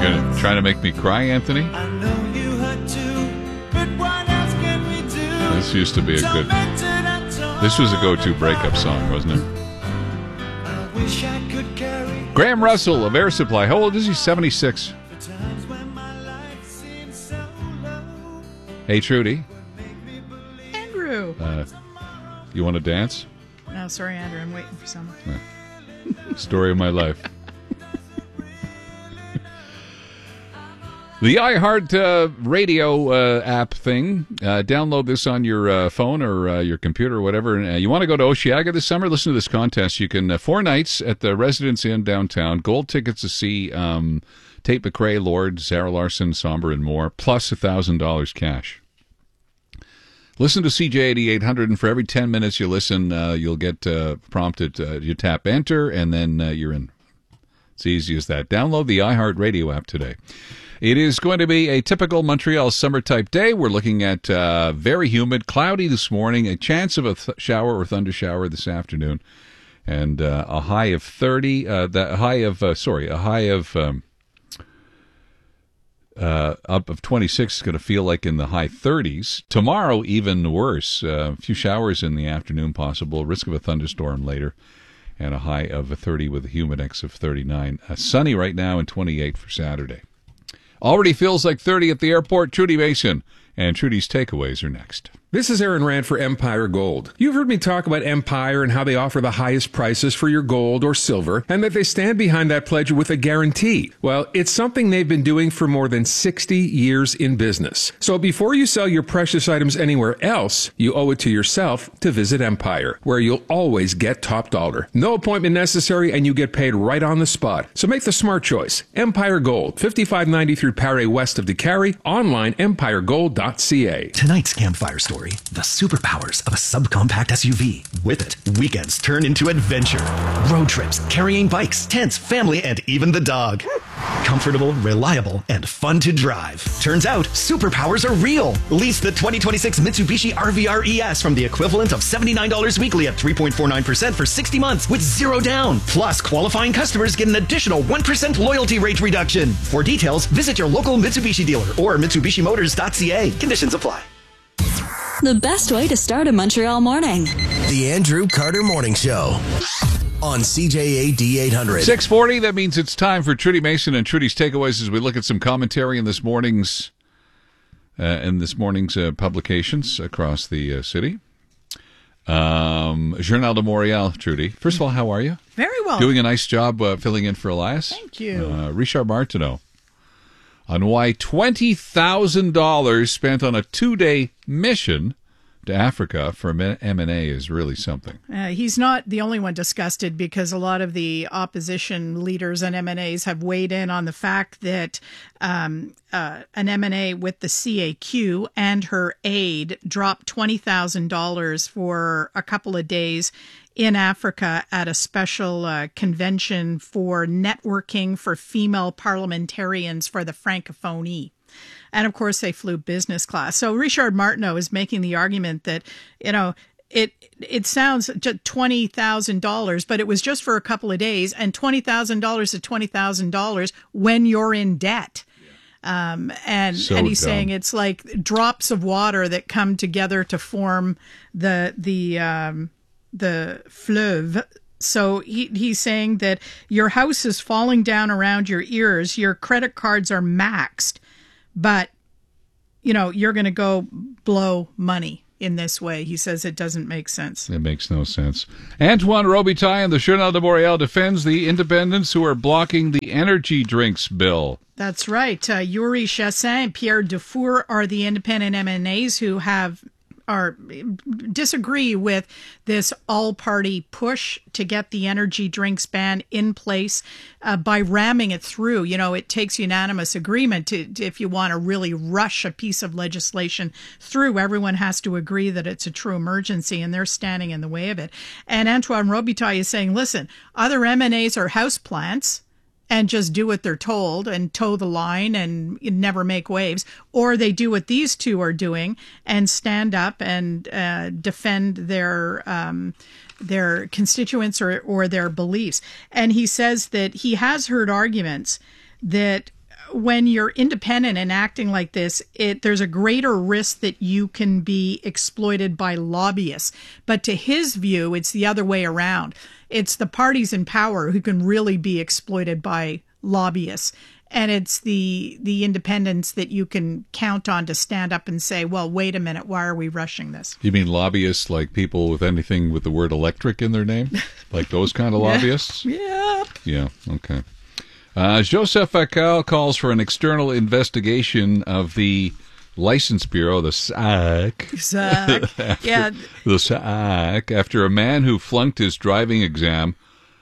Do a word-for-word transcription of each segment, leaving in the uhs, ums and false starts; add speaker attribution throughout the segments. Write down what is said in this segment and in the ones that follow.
Speaker 1: gonna try to make me cry, Anthony?
Speaker 2: I know you hurt too, but what else can we do?
Speaker 1: This used to be a good... This was a go-to breakup song, wasn't it?
Speaker 2: I wish I could carry
Speaker 1: Graham Russell of Air Supply. How old is he? seventy-six. Hey, Trudy.
Speaker 3: Andrew.
Speaker 1: Uh, you want to dance?
Speaker 3: No, sorry, Andrew. I'm waiting for someone.
Speaker 1: Yeah. Story of my life. The iHeart uh, radio uh, app thing. Uh, download this on your uh, phone or uh, your computer or whatever. Uh, you want to go to Osheaga this summer? Listen to this contest. You can uh, four nights at the Residence Inn downtown. Gold tickets to see um, Tate McRae, Lord, Sarah Larson, Somber, and more, plus one thousand dollars cash. Listen to C J eighty-eight hundred, and for every ten minutes you listen, uh, you'll get uh, prompted. Uh, you tap enter, and then uh, you're in. It's easy as that. Download the iHeart Radio app today. It is going to be a typical Montreal summer-type day. We're looking at uh, very humid, cloudy this morning, a chance of a th- shower or thunder shower this afternoon, and uh, a high of thirty. Uh, the high of uh, sorry, a high of um, uh, up of twenty-six is going to feel like in the high thirties. Tomorrow, even worse. Uh, a few showers in the afternoon possible. Risk of a thunderstorm later. And a high of a thirty with a humidex of thirty-nine. Uh, sunny right now and twenty-eight for Saturday. Already feels like thirty at the airport. Trudy Mason and Trudy's Takeaways are next.
Speaker 4: This is Aaron Rand for Empire Gold. You've heard me talk about Empire and how they offer the highest prices for your gold or silver, and that they stand behind that pledge with a guarantee. Well, it's something they've been doing for more than sixty years in business. So before you sell your precious items anywhere else, you owe it to yourself to visit Empire, where you'll always get top dollar. No appointment necessary, and you get paid right on the spot. So make the smart choice. Empire Gold, fifty-five ninety-three Paré west of DeCarry, online empire gold dot c a.
Speaker 5: Tonight's campfire story. The superpowers of a subcompact S U V. With it, weekends turn into adventure. Road trips, carrying bikes, tents, family, and even the dog. Comfortable, reliable, and fun to drive. Turns out, superpowers are real. Lease the twenty twenty-six Mitsubishi R V R E S from the equivalent of seventy-nine dollars weekly at three point four nine percent for sixty months with zero down. Plus, qualifying customers get an additional one percent loyalty rate reduction. For details, visit your local Mitsubishi dealer or Mitsubishi Motors dot c a. Conditions apply.
Speaker 6: The best way to start a Montreal morning.
Speaker 7: The Andrew Carter Morning Show on C J A D eight hundred.
Speaker 1: six forty, that means it's time for Trudy Mason and Trudy's Takeaways as we look at some commentary in this morning's uh, in this morning's uh, publications across the uh, city. Um, Journal de Montréal, Trudy. First of all, how are you?
Speaker 3: Very well.
Speaker 1: Doing a nice job uh, filling in for Elias.
Speaker 3: Thank you.
Speaker 1: Uh, Richard Martineau. On why twenty thousand dollars spent on a two-day mission to Africa for M and A is really something.
Speaker 3: Uh, he's not the only one disgusted, because a lot of the opposition leaders and M and A's have weighed in on the fact that um, uh, an M and A with the C A Q and her aide dropped twenty thousand dollars for a couple of days in Africa at a special uh, convention for networking for female parliamentarians for the Francophonie. And of course, they flew business class. So Richard Martineau is making the argument that, you know, it it sounds just twenty thousand dollars, but it was just for a couple of days, and twenty thousand dollars to twenty thousand dollars when you're in debt. Um, and
Speaker 1: so
Speaker 3: and he's
Speaker 1: dumb.
Speaker 3: saying it's like drops of water that come together to form the the um, the fleuve. So he, he's saying that your house is falling down around your ears, your credit cards are maxed, but, you know, you're going to go blow money in this way. He says it doesn't make sense.
Speaker 1: It makes no sense. Antoine Robitaille and the Journal de Montréal defends the independents who are blocking the energy drinks bill.
Speaker 3: That's right. Uh, Yuri Chassin and Pierre Dufour are the independent M and A's who have are disagree with this all-party push to get the energy drinks ban in place uh, by ramming it through. You know, it takes unanimous agreement to, to if you want to really rush a piece of legislation through. Everyone has to agree that it's a true emergency, and they're standing in the way of it. And Antoine Robitaille is saying, listen, other M and A's are houseplants and just do what they're told and toe the line and never make waves, or they do what these two are doing and stand up and uh, defend their um, their constituents or, or their beliefs. And he says that he has heard arguments that when you're independent and acting like this, it there's a greater risk that you can be exploited by lobbyists. But to his view, it's the other way around. It's the parties in power who can really be exploited by lobbyists. And it's the the independents that you can count on to stand up and say, well, wait a minute, why are we rushing this?
Speaker 1: You mean lobbyists like people with anything with the word electric in their name? Like those kind of lobbyists?
Speaker 3: Yeah.
Speaker 1: Yeah, okay. Uh, Joseph Facal calls for an external investigation of the License Bureau, the S A C.
Speaker 3: Zach.
Speaker 1: after,
Speaker 3: Yeah.
Speaker 1: The S A C, after a man who flunked his driving exam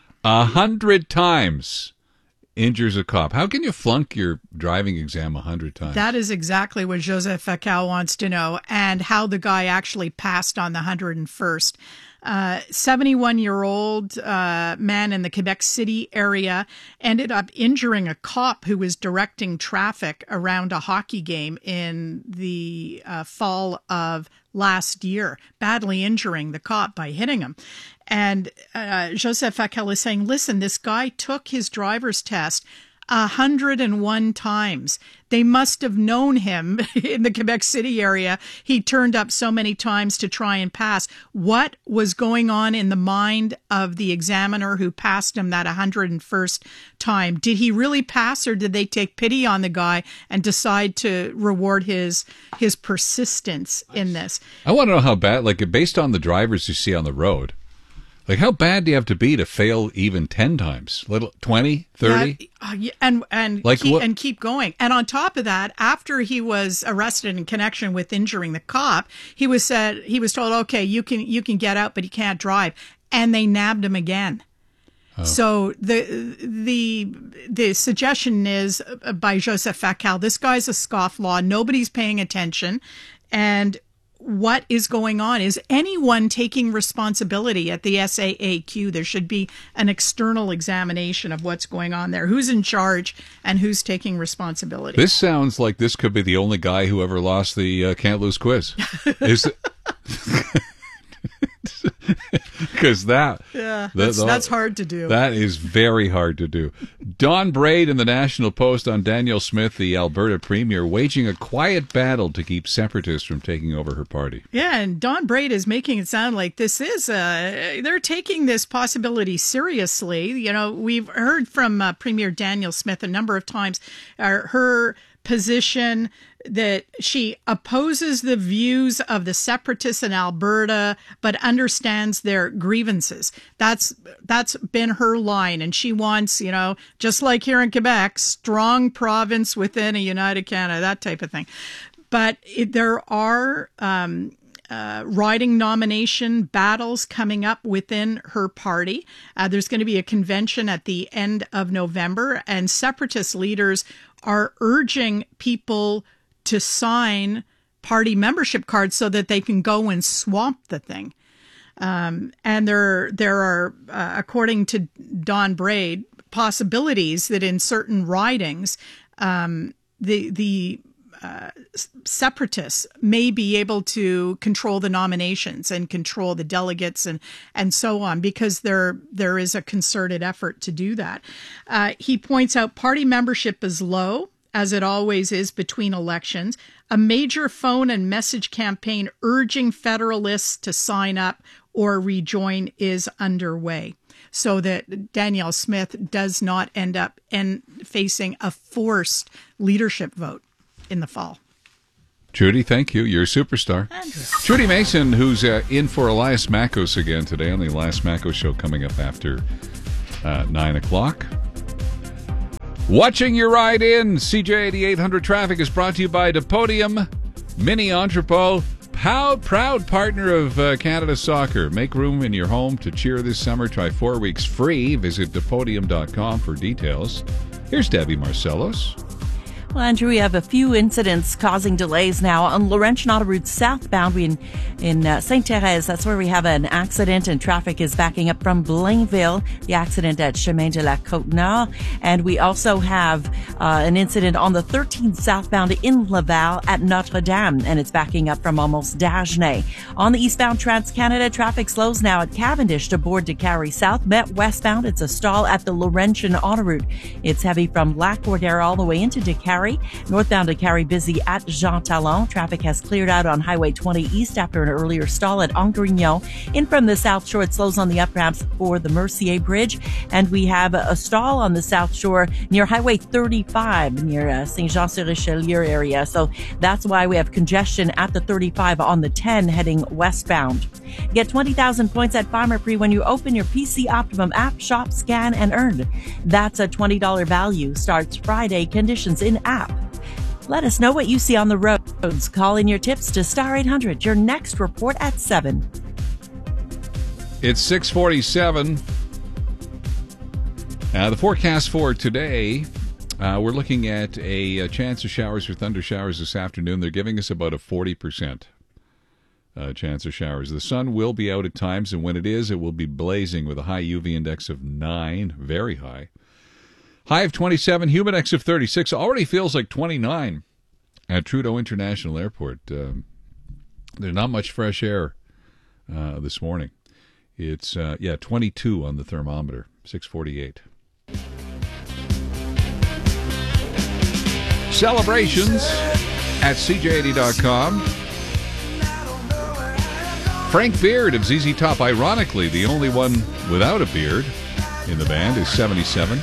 Speaker 1: a hundred times injures a cop. How can you flunk your driving exam a hundred times?
Speaker 3: That is exactly what Joseph Facal wants to know, and how the guy actually passed on the one hundred first. Uh, seventy-one-year-old uh, man in the Quebec City area ended up injuring a cop who was directing traffic around a hockey game in the uh, fall of last year, badly injuring the cop by hitting him. And uh, Joseph Facal is saying, listen, this guy took his driver's test a hundred and one times. They must have known him in the Quebec City area. He turned up so many times to try and pass. What was going on in the mind of the examiner who passed him that one hundred first time? Did he really pass, or did they take pity on the guy and decide to reward his his persistence in this?
Speaker 1: I want to know how bad, like based on the drivers you see on the road, like how bad do you have to be to fail even ten times? Little twenty, thirty?
Speaker 3: Yeah, uh, yeah, and and
Speaker 1: Like
Speaker 3: keep,
Speaker 1: what-
Speaker 3: and keep going. And on top of that, after he was arrested in connection with injuring the cop, he was said he was told, okay, you can you can get out, but you can't drive. And they nabbed him again.
Speaker 1: Oh.
Speaker 3: So the the the suggestion is uh, by Joseph Facal, this guy's a scofflaw. Nobody's paying attention, and what is going on? Is anyone taking responsibility at the S A A Q? There should be an external examination of what's going on there. Who's in charge and who's taking responsibility?
Speaker 1: This sounds like this could be the only guy who ever lost the uh, Can't Lose quiz. Is because that
Speaker 3: yeah,
Speaker 1: the-
Speaker 3: that's,
Speaker 1: the-
Speaker 3: that's hard to do.
Speaker 1: That is very hard to do. Don Braid in the National Post on Danielle Smith, the Alberta Premier, waging a quiet battle to keep separatists from taking over her party.
Speaker 3: Yeah, and Don Braid is making it sound like this is, uh, they're taking this possibility seriously. You know, we've heard from uh, Premier Danielle Smith a number of times, uh, her position that she opposes the views of the separatists in Alberta, but understands their grievances. That's that's been her line, and she wants, you know, just like here in Quebec, strong province within a united Canada, that type of thing. But it, there are um, uh, riding nomination battles coming up within her party. Uh, there's going to be a convention at the end of November, and separatist leaders are urging people to sign party membership cards so that they can go and swamp the thing. Um, and there, there are, uh, according to Don Braid, possibilities that in certain ridings, um, the the uh, separatists may be able to control the nominations and control the delegates and and so on, because there there is a concerted effort to do that. Uh, he points out party membership is low, as it always is between elections. A major phone and message campaign urging Federalists to sign up or rejoin is underway, so that Danielle Smith does not end up en- facing a forced leadership vote in the fall.
Speaker 1: Judy, thank you. You're a superstar. Judy Mason, who's uh, in for Elias Makos again today on the Elias Makos show, coming up after uh, nine o'clock. Watching your ride in, C J eighty-eight hundred Traffic is brought to you by Depodium Mini Entrepot, proud, proud partner of uh, Canada Soccer. Make room in your home to cheer this summer. Try four weeks free. Visit Depodium dot com for details. Here's Debbie Marcellos.
Speaker 8: Well, Andrew, we have a few incidents causing delays now on Laurentian Autoroute southbound. We in, in uh, Sainte-Thérèse, that's where we have an accident and traffic is backing up from Blainville, the accident at Chemin de la Côte-Nord. And we also have uh, an incident on the thirteenth southbound in Laval at Notre-Dame, and it's backing up from almost Dagenais. On the eastbound Trans-Canada, traffic slows now at Cavendish to board to Carrie South. Met westbound, it's a stall at the Laurentian Autoroute. It's heavy from Lac-Bordère all the way into Décarie. Northbound to Carrie busy at Jean Talon. Traffic has cleared out on Highway twenty East after an earlier stall at Angrignon. In from the South Shore, it slows on the up ramps for the Mercier Bridge. And we have a stall on the South Shore near Highway thirty-five, near uh, Saint-Jean-sur-Richelieu area. So that's why we have congestion at the thirty-five on the ten heading westbound. Get twenty thousand points at Pharmaprix when you open your P C Optimum app, shop, scan, and earn. That's a twenty dollars value. Starts Friday. Conditions in app. Let us know what you see on the roads. Call in your tips to Star eight hundred. Your next report at seven.
Speaker 1: It's six forty-seven. Uh, the forecast for today, uh, we're looking at a, a chance of showers or thunder showers this afternoon. They're giving us about a forty percent uh, chance of showers. The sun will be out at times, and when it is, it will be blazing with a high U V index of nine, very high. High of twenty-seven, humidex of thirty-six. Already feels like twenty-nine at Trudeau International Airport. Um, there's not much fresh air uh, this morning. It's, uh, yeah, twenty-two on the thermometer, six forty-eight. Celebrations at C J eighty dot com. Frank Beard of Z Z Top, ironically, the only one without a beard in the band, is seventy-seven.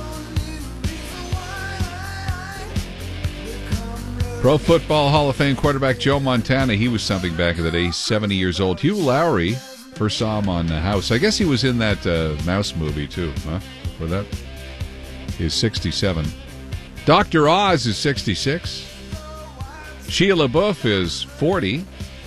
Speaker 1: Pro Football Hall of Fame quarterback Joe Montana, he was something back in the day. He's seventy years old. Hugh Lowry, first saw him on the House. I guess he was in that uh, Mouse movie, too, huh? For that? He's sixty-seven. Doctor Oz is sixty-six. Shia LaBeouf is forty.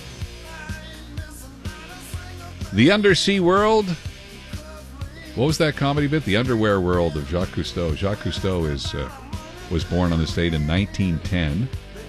Speaker 1: The Undersea World. What was that comedy bit? The Underwear World of Jacques Cousteau. Jacques Cousteau is, uh, was born on this date in nineteen ten.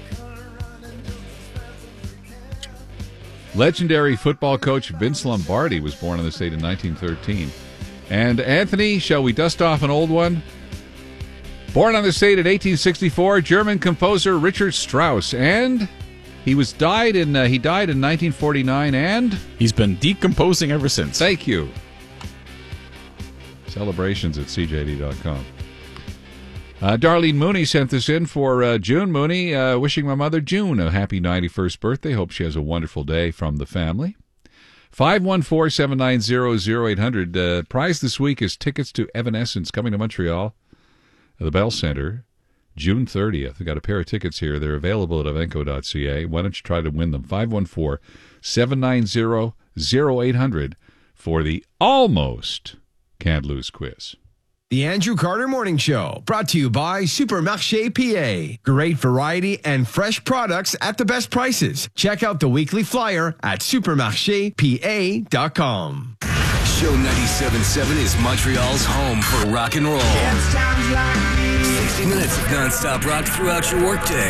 Speaker 1: Legendary football coach Vince Lombardi was born on this date in nineteen thirteen. And Anthony, shall we dust off an old one? Born on this date in eighteen sixty-four, German composer Richard Strauss. And he was died in uh, he died in nineteen forty-nine, and
Speaker 9: he's been decomposing ever since.
Speaker 1: Thank you. Celebrations at C J eighty dot com. Uh, Darlene Mooney sent this in for uh, June Mooney, uh, wishing my mother June a happy ninety-first birthday. Hope she has a wonderful day from the family. five one four, seven nine zero, zero eight hundred. Uh, prize this week is tickets to Evanescence coming to Montreal at the Bell Centre, June thirtieth. I've got a pair of tickets here. They're available at evenco dot c a. Why don't you try to win them? five one four, seven nine zero, zero eight hundred for the Almost Can't Lose quiz.
Speaker 10: The Andrew Carter Morning Show, brought to you by Supermarché P A. Great variety and fresh products at the best prices. Check out the weekly flyer at supermarché p a dot com.
Speaker 11: Show ninety-seven point seven is Montreal's home for rock and roll. sixty minutes of non-stop rock throughout your workday.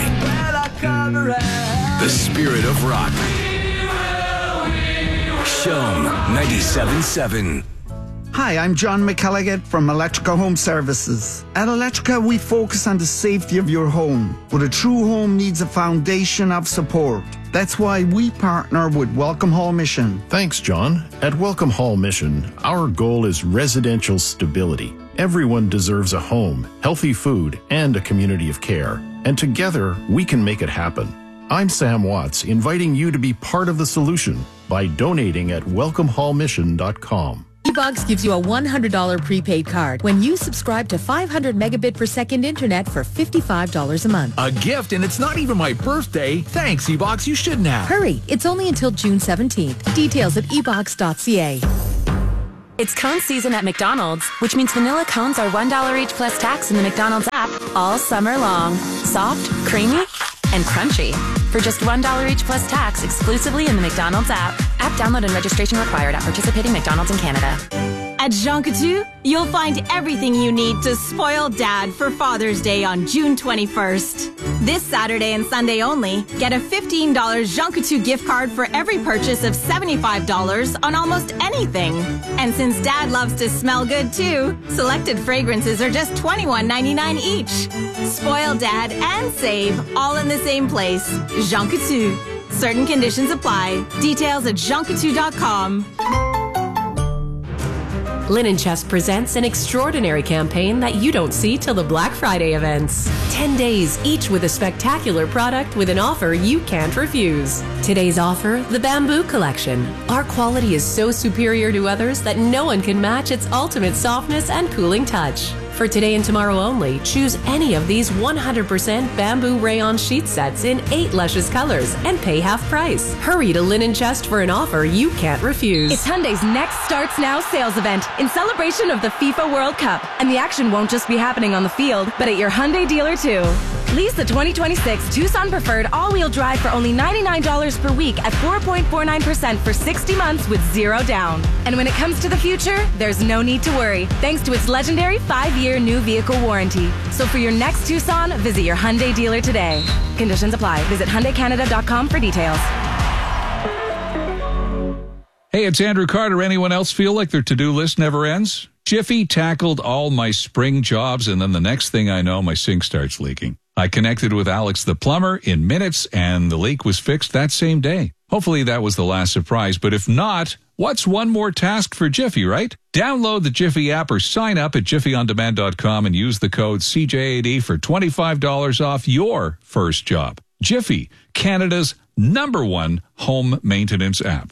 Speaker 11: The spirit of rock. Show ninety-seven point seven.
Speaker 12: Hi, I'm John McElligott from Electrica Home Services. At Electrica, we focus on the safety of your home, but a true home needs a foundation of support. That's why we partner with Welcome Hall Mission.
Speaker 13: Thanks, John. At Welcome Hall Mission, our goal is residential stability. Everyone deserves a home, healthy food, and a community of care. And together, we can make it happen. I'm Sam Watts, inviting you to be part of the solution by donating at welcome hall mission dot com.
Speaker 14: eBox gives you a one hundred dollars prepaid card when you subscribe to five hundred megabit per second internet for fifty-five dollars a month.
Speaker 15: A gift, and it's not even my birthday. Thanks, eBox. You shouldn't have.
Speaker 14: Hurry. It's only until June seventeenth. Details at e box dot c a.
Speaker 16: It's cone season at McDonald's, which means vanilla cones are one dollar each plus tax in the McDonald's app all summer long. Soft, creamy, and crunchy. For just one dollar each plus tax exclusively in the McDonald's app. App download and registration required at participating McDonald's in Canada. At Jean Coutu, you'll find everything you need to spoil Dad for Father's Day on June twenty-first. This Saturday and Sunday only, get a fifteen dollars Jean Coutu gift card for every purchase of seventy-five dollars on almost anything. And since Dad loves to smell good too, selected fragrances are just twenty-one ninety-nine each. Spoil Dad and save all in the same place. Jean Coutu. Certain conditions apply. Details at jean coutu dot com.
Speaker 17: Linen Chest presents an extraordinary campaign that you don't see till the Black Friday events. Ten days, each with a spectacular product with an offer you can't refuse. Today's offer, the Bamboo Collection. Our quality is so superior to others that no one can match its ultimate softness and cooling touch. For today and tomorrow only, choose any of these one hundred percent bamboo rayon sheet sets in eight luscious colors and pay half price. Hurry to Linen Chest for an offer you can't refuse.
Speaker 18: It's Hyundai's Next Starts Now sales event in celebration of the FIFA World Cup. And the action won't just be happening on the field, but at your Hyundai dealer too. Lease the twenty twenty-six Tucson Preferred all-wheel drive for only ninety-nine dollars per week at four point four nine percent for sixty months with zero down. And when it comes to the future, there's no need to worry, thanks to its legendary five-year new vehicle warranty. So for your next Tucson, visit your Hyundai dealer today. Conditions apply. Visit Hyundai Canada dot com for details.
Speaker 1: Hey, it's Andrew Carter. Anyone else feel like their to-do list never ends? Jiffy tackled all my spring jobs, and then the next thing I know, my sink starts leaking. I connected with Alex the plumber in minutes, and the leak was fixed that same day. Hopefully that was the last surprise, but if not, what's one more task for Jiffy, right? Download the Jiffy app or sign up at jiffy on demand dot com and use the code C J A D for twenty-five dollars off your first job. Jiffy, Canada's number one home maintenance app.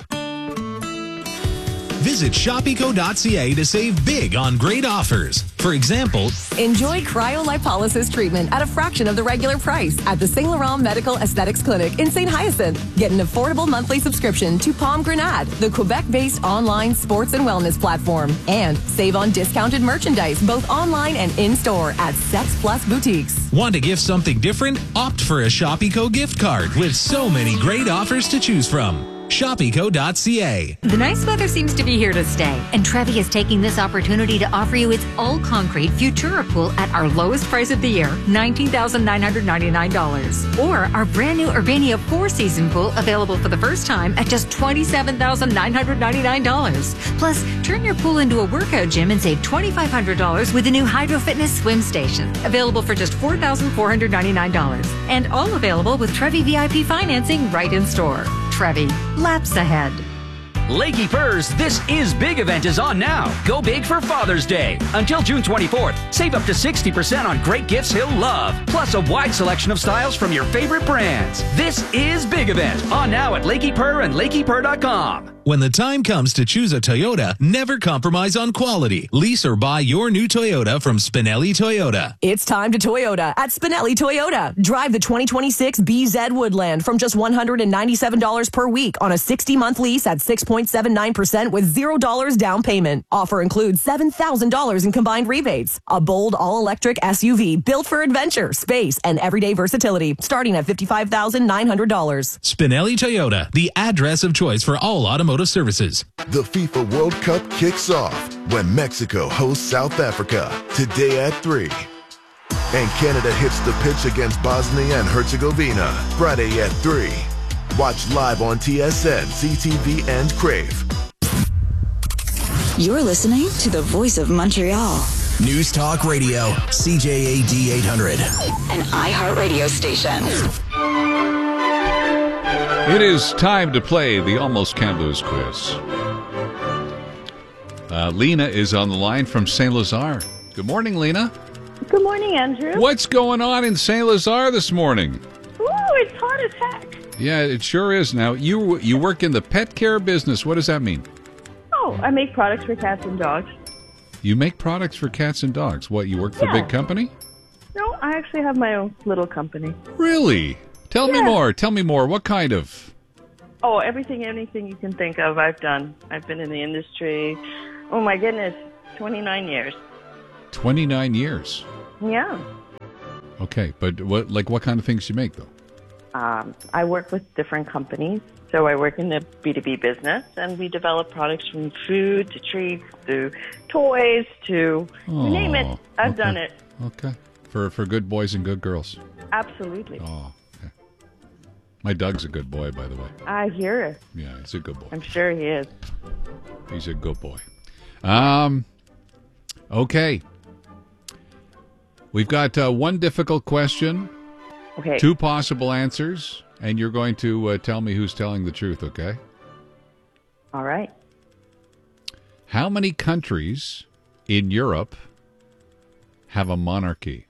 Speaker 19: Visit shop eco dot c a to save big on great offers. For example,
Speaker 18: enjoy cryolipolysis treatment at a fraction of the regular price at the Saint Laurent Medical Aesthetics Clinic in Saint Hyacinthe. Get an affordable monthly subscription to Palm Grenade, the Quebec-based online sports and wellness platform. And save on discounted merchandise, both online and in-store at Sex Plus Boutiques.
Speaker 19: Want to gift something different? Opt for a Shop Eco gift card with so many great offers to choose from. shop eco dot c a.
Speaker 20: The nice weather seems to be here to stay, and Trevi is taking this opportunity to offer you its all-concrete Futura pool at our lowest price of the year, nineteen thousand nine hundred ninety-nine dollars. Or our brand new Urbania four-season pool, available for the first time at just twenty-seven thousand nine hundred ninety-nine dollars. Plus, turn your pool into a workout gym and save twenty-five hundred dollars with the new Hydro Fitness swim station, available for just four thousand four hundred ninety-nine dollars. And all available with Trevi V I P financing right in store. Trevi, laps ahead.
Speaker 21: Lakey Furs, this is Big event is on now. Go big for Father's Day. Until June twenty-fourth, save up to sixty percent on great gifts he'll love. Plus a wide selection of styles from your favorite brands. This is Big event on now at Lakey Purr and lakey purr dot com.
Speaker 19: When the time comes to choose a Toyota, never compromise on quality. Lease or buy your new Toyota from Spinelli Toyota.
Speaker 18: It's time to Toyota at Spinelli Toyota. Drive the twenty twenty-six B Z Woodland from just one hundred ninety-seven dollars per week on a sixty-month lease at six point seven nine percent with zero dollars down payment. Offer includes seven thousand dollars in combined rebates. A bold all-electric S U V built for adventure, space, and everyday versatility, starting at fifty-five thousand nine hundred dollars.
Speaker 19: Spinelli Toyota, the address of choice for all automotive services.
Speaker 22: The FIFA World Cup kicks off when Mexico hosts South Africa today at three. And Canada hits the pitch against Bosnia and Herzegovina Friday at three. Watch live on T S N, C T V, and Crave.
Speaker 6: You're listening to the Voice of Montreal.
Speaker 7: News Talk Radio, C J A D eight hundred.
Speaker 6: An iHeartRadio station.
Speaker 1: It is time to play the Almost Can't Lose quiz. Uh, Lena is on the line from Saint Lazare. Good morning, Lena.
Speaker 23: Good morning, Andrew.
Speaker 1: What's going on in Saint Lazare this morning?
Speaker 23: Ooh, it's hot as heck.
Speaker 1: Yeah, it sure is. Now, you you work in the pet care business. What does that mean?
Speaker 23: Oh, I make products for cats and dogs.
Speaker 1: You make products for cats and dogs. What, you work for
Speaker 23: Yeah.
Speaker 1: a big company?
Speaker 23: No, I actually have my own little company.
Speaker 1: Really? Tell me
Speaker 23: Yeah.
Speaker 1: more. Tell me more. What kind of?
Speaker 23: Oh, everything, anything you can think of, I've done. I've been in the industry. Oh my goodness, twenty-nine years.
Speaker 1: twenty-nine years.
Speaker 23: Yeah.
Speaker 1: Okay, but what like what kind of things you make though?
Speaker 23: Um, I work with different companies. So I work in the B two B business, and we develop products from food to treats to toys to
Speaker 1: Oh,
Speaker 23: you name it. I've
Speaker 1: okay.
Speaker 23: done it.
Speaker 1: Okay. For for good boys and good girls.
Speaker 23: Absolutely.
Speaker 1: Oh, okay. My Doug's a good boy, by the way.
Speaker 23: I hear it.
Speaker 1: Yeah, he's a good boy.
Speaker 23: I'm sure he is.
Speaker 1: He's a good boy. Um, okay. We've got uh, one difficult question,
Speaker 23: Okay.
Speaker 1: two possible answers, and you're going to uh, tell me who's telling the truth, okay?
Speaker 23: All right.
Speaker 1: How many countries in Europe have a monarchy?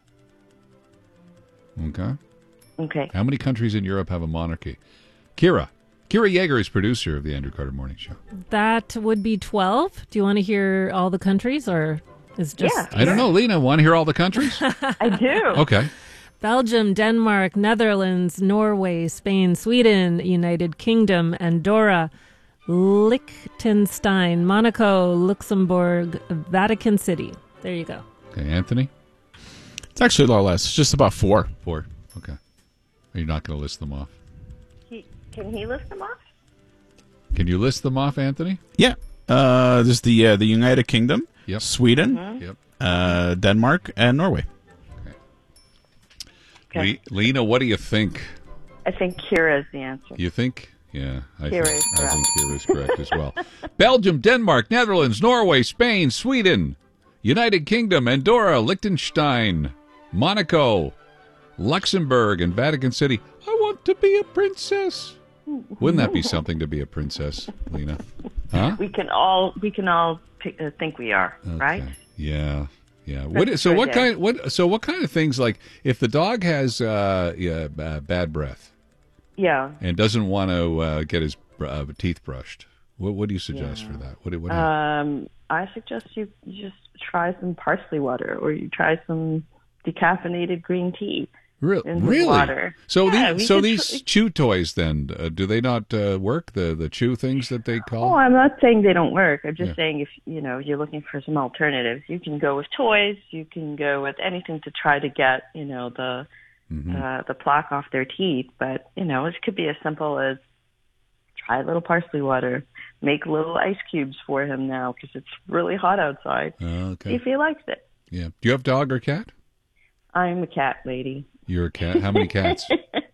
Speaker 1: Okay.
Speaker 23: Okay.
Speaker 1: How many countries in Europe have a monarchy? Kira. Kira Yeager is producer of the Andrew Carter Morning Show.
Speaker 2: That would be twelve. Do you want to hear all the countries, or is just...
Speaker 23: Yeah.
Speaker 1: I don't know, Lena. Want to hear all the countries?
Speaker 23: I do.
Speaker 1: Okay.
Speaker 2: Belgium, Denmark, Netherlands, Norway, Spain, Sweden, United Kingdom, Andorra, Liechtenstein, Monaco, Luxembourg, Vatican City. There you go.
Speaker 1: Okay, Anthony?
Speaker 9: It's actually a lot less. It's just about four.
Speaker 1: Four. Okay. Are you not going to list them off?
Speaker 23: He, can he list them off?
Speaker 1: Can you list them off, Anthony?
Speaker 9: Yeah. Uh, there's the uh, the United Kingdom,
Speaker 1: Yep.
Speaker 9: Sweden,
Speaker 23: Mhm.
Speaker 1: Yep.
Speaker 9: uh, Denmark, and Norway.
Speaker 23: Okay.
Speaker 1: Le- Lena, what do you think?
Speaker 23: I think Kira is the answer.
Speaker 1: You think? Yeah, I,
Speaker 23: Kira
Speaker 1: think,
Speaker 23: is
Speaker 1: I
Speaker 23: correct.
Speaker 1: think Kira is correct as well. Belgium, Denmark, Netherlands, Norway, Spain, Sweden, United Kingdom, Andorra, Liechtenstein, Monaco, Luxembourg, and Vatican City. I want to be a princess. Wouldn't that be something to be a princess, Lena? Huh?
Speaker 23: We can all we can all pick, uh, think we are, right?
Speaker 1: Yeah, yeah.
Speaker 23: That's
Speaker 1: What, so
Speaker 23: good,
Speaker 1: what
Speaker 23: yeah.
Speaker 1: kind? What? So what kind of things? Like if the dog has uh, yeah, uh, bad breath
Speaker 23: Yeah.
Speaker 1: and doesn't want to uh, get his uh, teeth brushed, what, what do you suggest for that? What? do- What? do you-
Speaker 23: Um, I suggest you, you just try some parsley water, or you try some decaffeinated green tea.
Speaker 1: Re-
Speaker 23: in
Speaker 1: really?
Speaker 23: water.
Speaker 1: So
Speaker 23: Yeah, we
Speaker 1: these so
Speaker 23: could
Speaker 1: these
Speaker 23: tr-
Speaker 1: chew toys then uh, do they not uh, work? The the chew things that they
Speaker 23: Oh,
Speaker 1: call?
Speaker 23: I'm not saying they don't work. I'm just
Speaker 1: Yeah.
Speaker 23: saying if you know you're looking for some alternatives, you can go with toys. You can go with anything to try to get you know the
Speaker 1: Mm-hmm.
Speaker 23: uh, the plaque off their teeth. But you know it could be as simple as try a little parsley water, make little ice cubes for him now because it's really hot outside. See
Speaker 1: Okay.
Speaker 23: if he likes it.
Speaker 1: Yeah. Do you have dog or cat?
Speaker 23: I'm a cat lady.
Speaker 1: You're a cat. How many cats?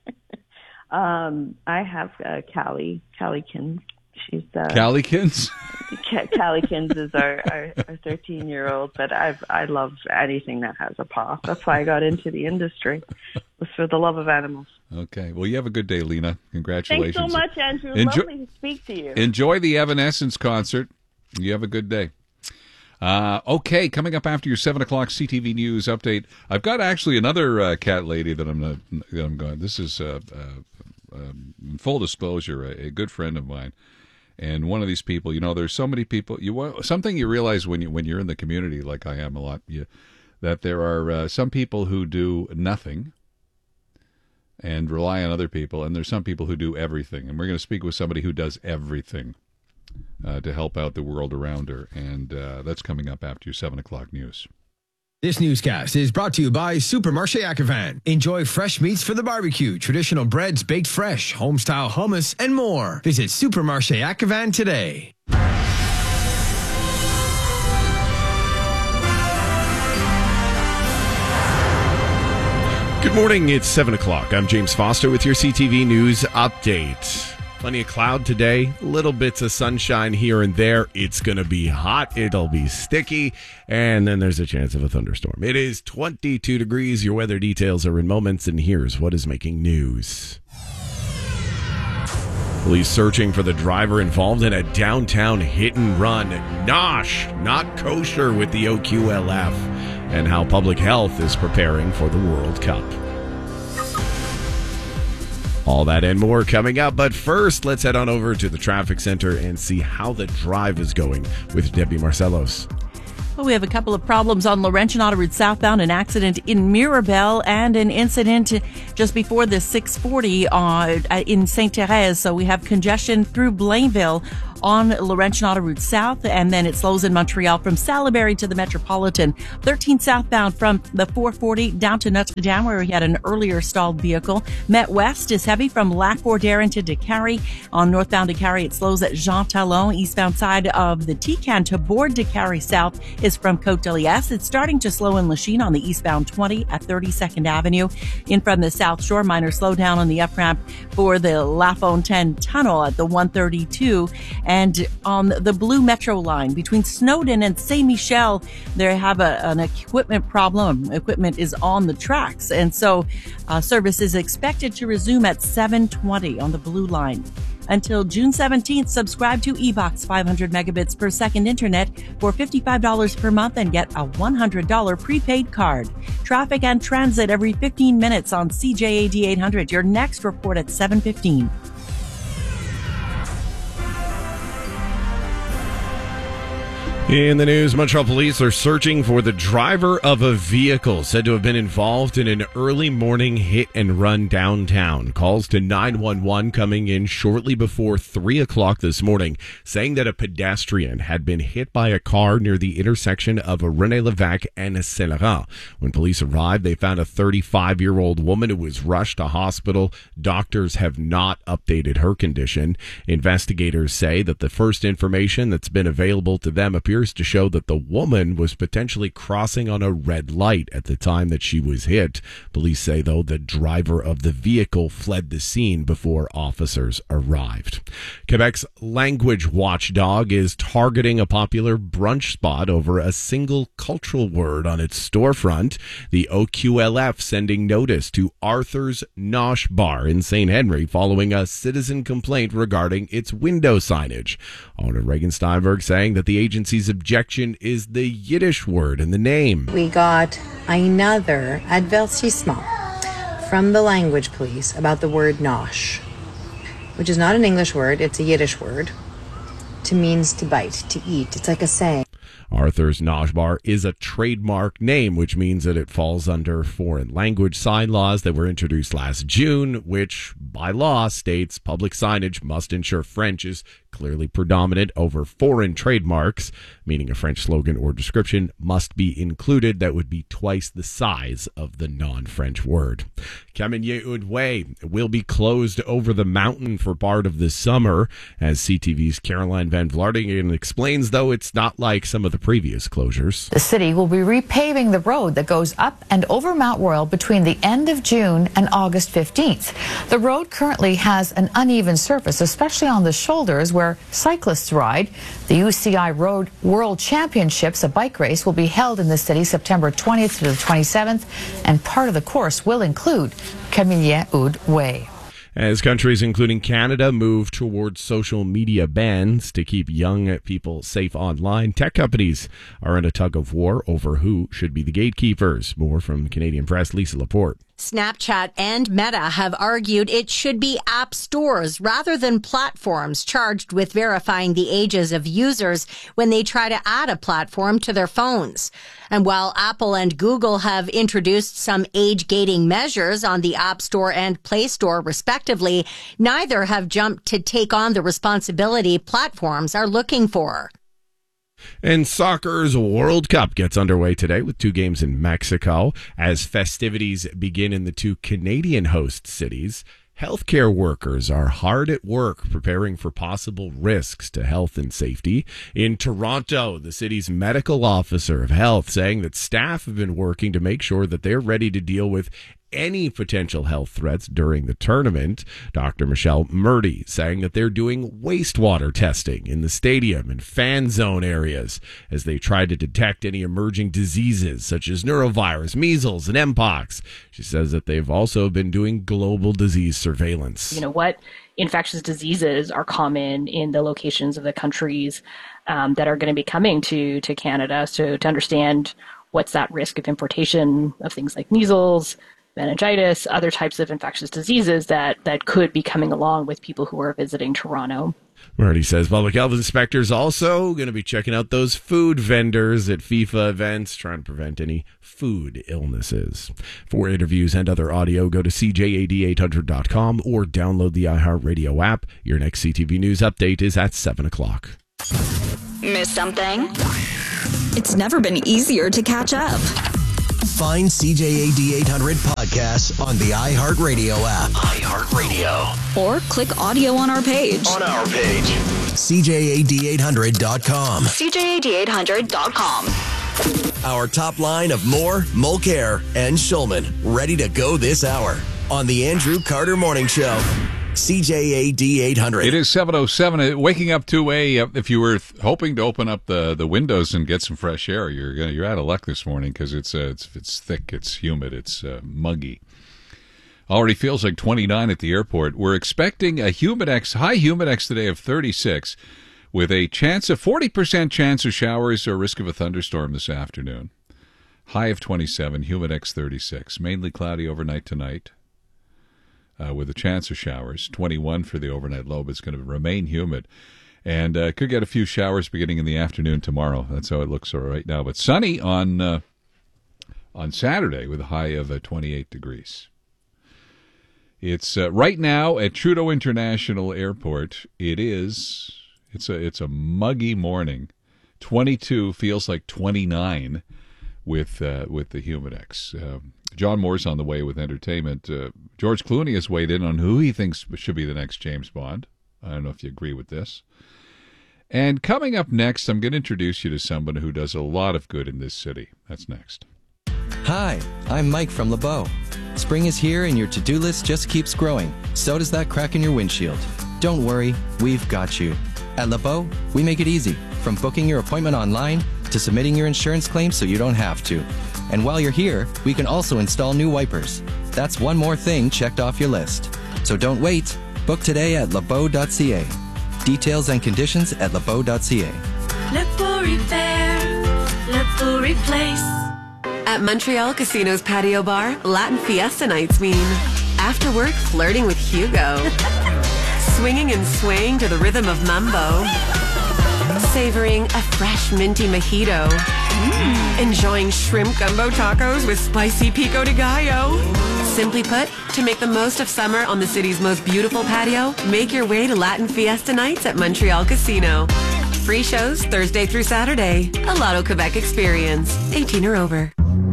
Speaker 23: um, I have uh, Callie, Calliekins. She's uh,
Speaker 1: Callykins?
Speaker 23: Ca- Callykins is our, our, our thirteen-year-old, but I've, I love anything that has a paw. That's why I got into the industry, was for the love of animals.
Speaker 1: Okay. Well, you have a good day, Lena.
Speaker 23: Thanks
Speaker 1: Congratulations.
Speaker 23: so much, Andrew.
Speaker 1: Enjoy-
Speaker 23: Lovely to speak to you.
Speaker 1: Enjoy the Evanescence concert. You have a good day. Uh, okay, coming up after your seven o'clock C T V News update, I've got actually another uh, cat lady that I'm, uh, that I'm going. This is uh, uh, um, full disclosure, a, a good friend of mine, and one of these people. You know, there's so many people. You want something you realize when you when you're in the community, like I am a lot, you, that there are uh, some people who do nothing and rely on other people, and there's some people who do everything. And we're going to speak with somebody who does everything. Uh, to help out the world around her. And uh, that's coming up after your seven o'clock news.
Speaker 10: This newscast is brought to you by Supermarché Akavan. Enjoy fresh meats for the barbecue, traditional breads baked fresh, home-style hummus, and more. Visit Supermarché Akavan today.
Speaker 4: Good morning, it's seven o'clock. I'm James Foster with your C T V News Update. Plenty of cloud today, little bits of sunshine here and there. It's going to be hot, it'll be sticky, and then there's a chance of a thunderstorm. It is twenty-two degrees. Your weather details are in moments, and here's what is making news. Police searching for the driver involved in a downtown hit and run. Nosh, not kosher with the O Q L F, and how public health is preparing for the World Cup. All that and more coming up, but first, let's head on over to the traffic center and see how the drive is going with Debbie Marcelos.
Speaker 8: Well, we have a couple of problems on Laurentian Auto Route southbound, an accident in Mirabel and an incident just before the six forty uh, in Sainte-Thérèse. So we have congestion through Blainville on Laurentian Autoroute South, and then it slows in Montreal from Salaberry to the Metropolitan. thirteen southbound from the four forty down to Notre Dame, where we had an earlier stalled vehicle. Met West is heavy from Lac Borderin to Décarie. On northbound Décarie, it slows at Jean Talon. Eastbound side of the Tican to board Décarie South is from Côte de Liesse. It's starting to slow in Lachine on the eastbound twenty at thirty-second Avenue. In from the South Shore, minor slowdown on the up-ramp for the La Fontaine Tunnel at the one thirty-two. And on the Blue Metro line between Snowden and Saint-Michel, they have a, an equipment problem. Equipment is on the tracks. And so uh, service is expected to resume at seven twenty on the Blue line. Until June seventeenth, subscribe to E Box five hundred megabits per second internet for fifty-five dollars per month and get a one hundred dollars prepaid card. Traffic and transit every fifteen minutes on C J A D eight hundred. Your next report at seven fifteen.
Speaker 4: In the news, Montreal police are searching for the driver of a vehicle said to have been involved in an early morning hit and run downtown. Calls to nine one one coming in shortly before three o'clock this morning, saying that a pedestrian had been hit by a car near the intersection of René Lévesque and Saint Laurent. When police arrived, they found a thirty-five-year-old woman who was rushed to hospital. Doctors have not updated her condition. Investigators say that the first information that's been available to them appears to show that the woman was potentially crossing on a red light at the time that she was hit. Police say, though, the driver of the vehicle fled the scene before officers arrived. Quebec's language watchdog is targeting a popular brunch spot over a single cultural word on its storefront. The O Q L F sending notice to Arthur's Nosh Bar in Saint Henry following a citizen complaint regarding its window signage. Owner Reagan Steinberg saying that the agency's objection is the Yiddish word in the name.
Speaker 3: We got another avertissement from the language police about the word nosh, which is not an English word, it's a Yiddish word. To means to bite, to eat. It's like a saying.
Speaker 4: Arthur's Nosh Bar is a trademark name, which means that it falls under foreign language sign laws that were introduced last June, which by law states public signage must ensure French is clearly predominant over foreign trademarks, meaning a French slogan or description must be included that would be twice the size of the non-French word. Camigny-Hood Way will be closed over the mountain for part of the summer, as C T V's Caroline Van Vlardingen explains, though it's not like some of the previous closures.
Speaker 5: The city will be repaving the road that goes up and over Mount Royal between the end of June and August fifteenth. The road currently has an uneven surface, especially on the shoulders where cyclists ride. The U C I Road World Championships, a bike race, will be held in the city September twentieth to the twenty-seventh, and part of the course will include Camigny-Hood Way.
Speaker 4: As countries including Canada move towards social media bans to keep young people safe online, tech companies are in a tug of war over who should be the gatekeepers. More from Canadian Press, Lisa Laporte.
Speaker 11: Snapchat and Meta have argued it should be app stores rather than platforms charged with verifying the ages of users when they try to add a platform to their phones. And while Apple and Google have introduced some age gating measures on the App Store and Play Store respectively, neither have jumped to take on the responsibility platforms are looking for.
Speaker 4: And soccer's World Cup gets underway today with two games in Mexico. As festivities begin in the two Canadian host cities, healthcare workers are hard at work preparing for possible risks to health and safety. In Toronto, the city's medical officer of health saying that staff have been working to make sure that they're ready to deal with any potential health threats during the tournament. Doctor Michelle Murdy saying that they're doing wastewater testing in the stadium and fan zone areas as they try to detect any emerging diseases such as neurovirus, measles, and mpox. She says that they've also been doing global disease surveillance.
Speaker 24: You know, what infectious diseases are common in the locations of the countries um, that are going to be coming to, to Canada, so to understand what's that risk of importation of things like measles, meningitis, other types of infectious diseases that, that could be coming along with people who are visiting Toronto.
Speaker 4: Marty says public health inspectors also going to be checking out those food vendors at FIFA events, trying to prevent any food illnesses. For interviews and other audio, go to C J A D eight hundred dot com or download the iHeartRadio app. Your next C T V News update is at seven o'clock.
Speaker 6: Miss something? It's never been easier to catch up.
Speaker 7: Find C J A D eight hundred podcasts on the iHeartRadio app. iHeartRadio.
Speaker 6: Or click audio on our page.
Speaker 7: On our page. C J A D eight hundred dot com.
Speaker 6: C J A D eight hundred dot com.
Speaker 7: Our top line of Moore, Mulcair, and Schulman ready to go this hour on the Andrew Carter Morning Show. C J A D eight hundred.
Speaker 1: It is seven oh seven. Waking up to a, uh, if you were th- hoping to open up the, the windows and get some fresh air, you're gonna, you're out of luck this morning because it's, uh, it's it's thick, it's humid, it's uh, muggy. Already feels like twenty-nine at the airport. We're expecting a humidex, high humidex today of thirty-six, with a chance of forty percent chance of showers or risk of a thunderstorm this afternoon. High of twenty-seven, humidex thirty-six. Mainly cloudy overnight tonight. Uh, with a chance of showers. twenty-one for the overnight low, but it's going to remain humid. And uh, could get a few showers beginning in the afternoon tomorrow. That's how it looks right now. But sunny on uh, on Saturday with a high of uh, twenty-eight degrees. It's uh, right now at Trudeau International Airport. It is, it's a, it's a muggy morning. twenty-two feels like twenty-nine with, uh, with the humidex. Uh, John Moore's on the way with entertainment. Uh, George Clooney has weighed in on who he thinks should be the next James Bond. I don't know if you agree with this. And coming up next, I'm going to introduce you to someone who does a lot of good in this city. That's next.
Speaker 12: Hi, I'm Mike from LeBeau. Spring is here and your to-do list just keeps growing. So does that crack in your windshield. Don't worry, we've got you. At LeBeau, we make it easy, from booking your appointment online to submitting your insurance claim so you don't have to. And while you're here, we can also install new wipers. That's one more thing checked off your list. So don't wait. Book today at lebeau dot c a. Details and conditions at lebeau dot c a.
Speaker 13: LeBeau Repair, LeBeau Replace. At Montreal Casino's patio bar, Latin Fiesta nights mean after work flirting with Hugo, swinging and swaying to the rhythm of mambo, savoring a fresh minty mojito, mm. enjoying shrimp gumbo tacos with spicy pico de gallo. Simply put, to make the most of summer on the city's most beautiful patio, make your way to Latin Fiesta nights at Montreal Casino. Free shows Thursday through Saturday. A Lotto Quebec experience. eighteen or over.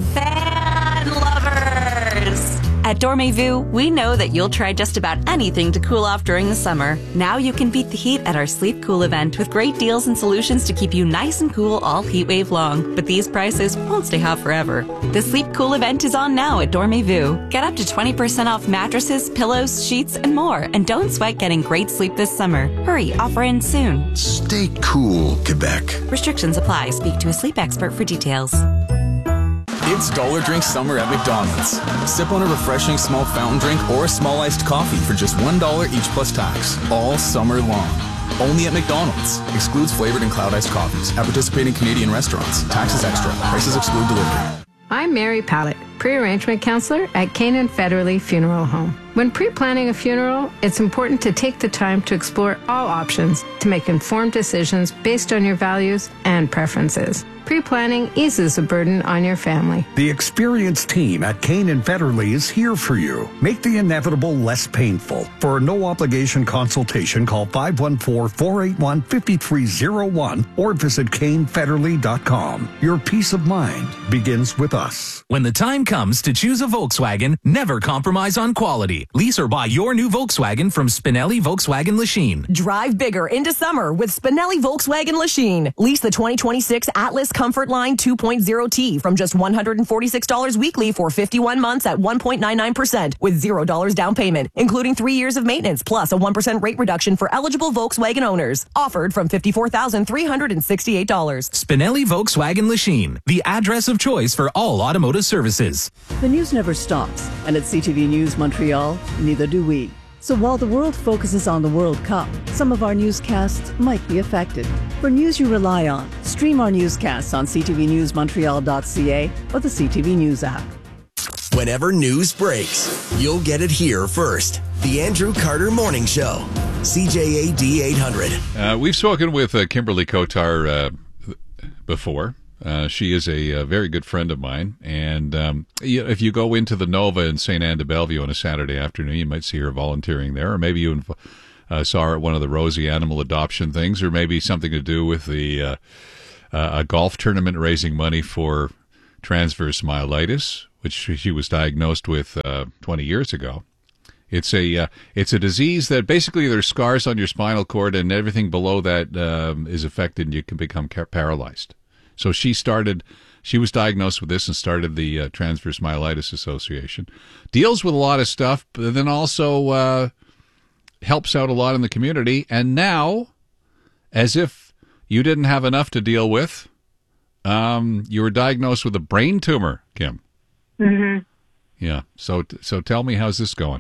Speaker 16: Fan lovers! At Dormez-vous, we know that you'll try just about anything to cool off during the summer. Now you can beat the heat at our Sleep Cool event with great deals and solutions to keep you nice and cool all heat wave long. But these prices won't stay hot forever. The Sleep Cool event is on now at Dormez-vous. Get up to twenty percent off mattresses, pillows, sheets, and more. And don't sweat getting great sleep this summer. Hurry, offer ends soon.
Speaker 7: Stay cool, Quebec.
Speaker 16: Restrictions apply. Speak to a sleep expert for details.
Speaker 14: It's Dollar Drink Summer at McDonald's. Sip on a refreshing small fountain drink or a small iced coffee for just one dollar each plus tax, all summer long. Only at McDonald's. Excludes flavored and cloud iced coffees at participating Canadian restaurants. Taxes extra. Prices exclude delivery.
Speaker 15: I'm Mary Pallett, pre-arrangement counselor at Canaan Federally Funeral Home. When pre-planning a funeral, it's important to take the time to explore all options to make informed decisions based on your values and preferences. Pre-planning eases the burden on your family.
Speaker 25: The experienced team at Canaan Federally is here for you. Make the inevitable less painful. For a no-obligation consultation, call five one four, four eight one, five three zero one or visit Kane Federally dot com. Your peace of mind begins with us.
Speaker 19: When the time comes to choose a Volkswagen, never compromise on quality. Lease or buy your new Volkswagen from Spinelli Volkswagen Lachine.
Speaker 18: Drive bigger into summer with Spinelli Volkswagen Lachine. Lease the twenty twenty-six Atlas Comfort Line two point oh T from just one hundred forty-six dollars weekly for fifty-one months at one point nine nine percent with zero dollars down payment, including three years of maintenance plus a one percent rate reduction for eligible Volkswagen owners. Offered from fifty-four thousand three hundred sixty-eight dollars.
Speaker 19: Spinelli Volkswagen Lachine, the address of choice for all automotive services.
Speaker 26: The news never stops, and at C T V News Montreal, neither do we. So while the world focuses on the World Cup, some of our newscasts might be affected. For news you rely on, stream our newscasts on c t v news montreal dot c a or the C T V News app.
Speaker 7: Whenever news breaks, you'll get it here first. The Andrew Carter Morning Show C J A D eight hundred.
Speaker 1: Uh, we've spoken with uh, Kimberly Kotar uh, before. Uh, she is a, a very good friend of mine, and um, you, if you go into the Nova in Saint Anne de Bellevue on a Saturday afternoon, you might see her volunteering there, or maybe you uh, saw her at one of the Rosie animal adoption things, or maybe something to do with the uh, uh, a golf tournament raising money for transverse myelitis, which she was diagnosed with uh, twenty years ago. It's a uh, it's a disease that basically there's scars on your spinal cord, and everything below that um, is affected, and you can become car- paralyzed. So she started, she was diagnosed with this and started the uh, Transverse Myelitis Association. Deals with a lot of stuff, but then also uh, helps out a lot in the community. And now, as if you didn't have enough to deal with, um, you were diagnosed with a brain tumor, Kim.
Speaker 2: Mm-hmm.
Speaker 1: Yeah. So, so tell me, how's this going?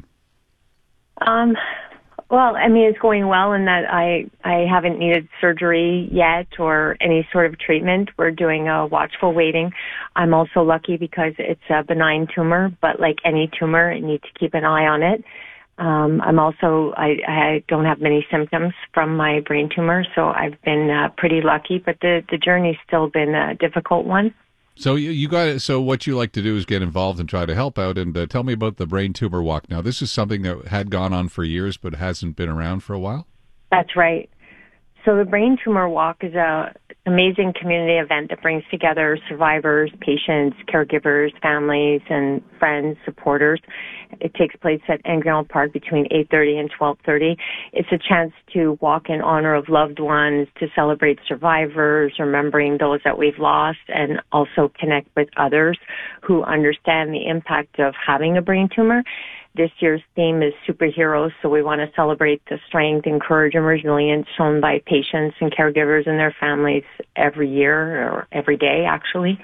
Speaker 2: Um, well, I mean, it's going well in that I, I haven't needed surgery yet or any sort of treatment. We're doing a watchful waiting. I'm also lucky because it's a benign tumor, but like any tumor, I need to keep an eye on it. Um, I'm also, I, I don't have many symptoms from my brain tumor, so I've been uh, pretty lucky, but the, the journey's still been a difficult one.
Speaker 1: So you, you got so what you like to do is get involved and try to help out. And uh, tell me about the Brain Tumor Walk. Now, this is something that had gone on for years, but hasn't been around for a while.
Speaker 2: That's right. So the Brain Tumor Walk is a amazing community event that brings together survivors, patients, caregivers, families, and friends, supporters. It takes place at Angrion Park between eight thirty and twelve thirty. It's a chance to walk in honor of loved ones, to celebrate survivors, remembering those that we've lost, and also connect with others who understand the impact of having a brain tumor. This year's theme is superheroes, so we want to celebrate the strength and courage and resilience shown by patients and caregivers and their families every year, or every day, actually.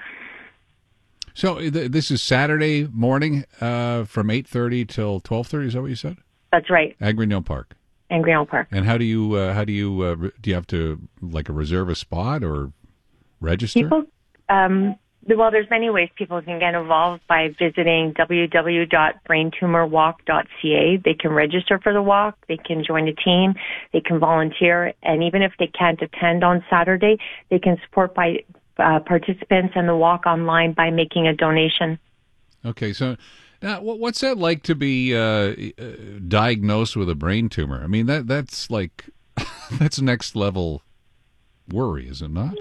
Speaker 1: So th- this is Saturday morning uh, from eight thirty till twelve thirty, is that what you said?
Speaker 2: That's right.
Speaker 1: Angrion Park.
Speaker 2: Angrion Park.
Speaker 1: And how do you, uh, how do you, uh, re- do you have to, like, a reserve a spot or register?
Speaker 2: People, um... Well, there's many ways people can get involved by visiting w w w dot brain tumor walk dot c a. They can register for the walk, they can join a team, they can volunteer, and even if they can't attend on Saturday, they can support by uh, participants in the walk online by making a donation.
Speaker 1: Okay, so now what's that like to be uh, diagnosed with a brain tumor? I mean, that that's like, that's next level worry, is it not?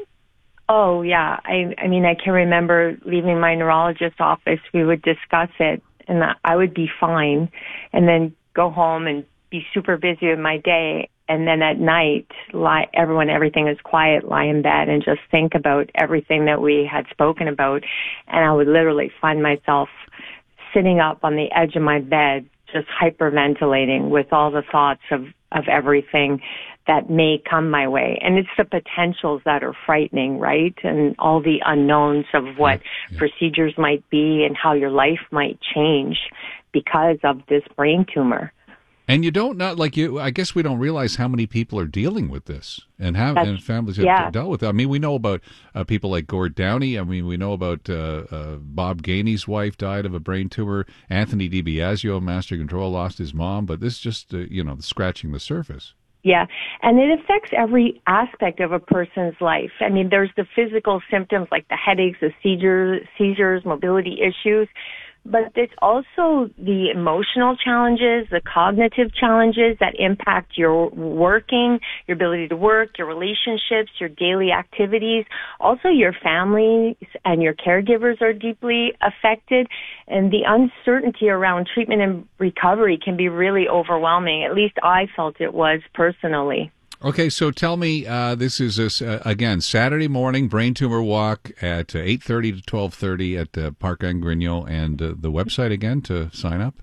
Speaker 2: Oh, yeah. I, I mean, I can remember leaving my neurologist's office. We would discuss it, and I would be fine, and then go home and be super busy with my day. And then at night, lie, everyone, everything is quiet, lie in bed and just think about everything that we had spoken about. And I would literally find myself sitting up on the edge of my bed, just hyperventilating with all the thoughts of, of everything that may come my way. And it's the potentials that are frightening, right? And all the unknowns of what yeah. procedures might be and how your life might change because of this brain tumor.
Speaker 1: And you don't know, like you, I guess we don't realize how many people are dealing with this and have
Speaker 2: That's,
Speaker 1: and families have
Speaker 2: yeah.
Speaker 1: dealt with it. I mean, we know about uh, people like Gord Downey. I mean, we know about uh, uh, Bob Gainey's wife died of a brain tumor. Anthony DiBiasio, Master Control, lost his mom. But this is just, uh, you know, scratching the surface.
Speaker 2: Yeah, and it affects every aspect of a person's life. I mean, there's the physical symptoms like the headaches, the seizures, seizures, mobility issues, but there's also the emotional challenges, the cognitive challenges that impact your working, your ability to work, your relationships, your daily activities. Also, your family and your caregivers are deeply affected, and the uncertainty around treatment and recovery can be really overwhelming. At least I felt it was personally.
Speaker 1: Okay, so tell me, uh, this is, a, uh, again, Saturday morning, Brain Tumor Walk at uh, eight thirty to twelve thirty at uh, Parc Angrion, and uh, the website again to sign up?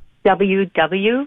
Speaker 2: www.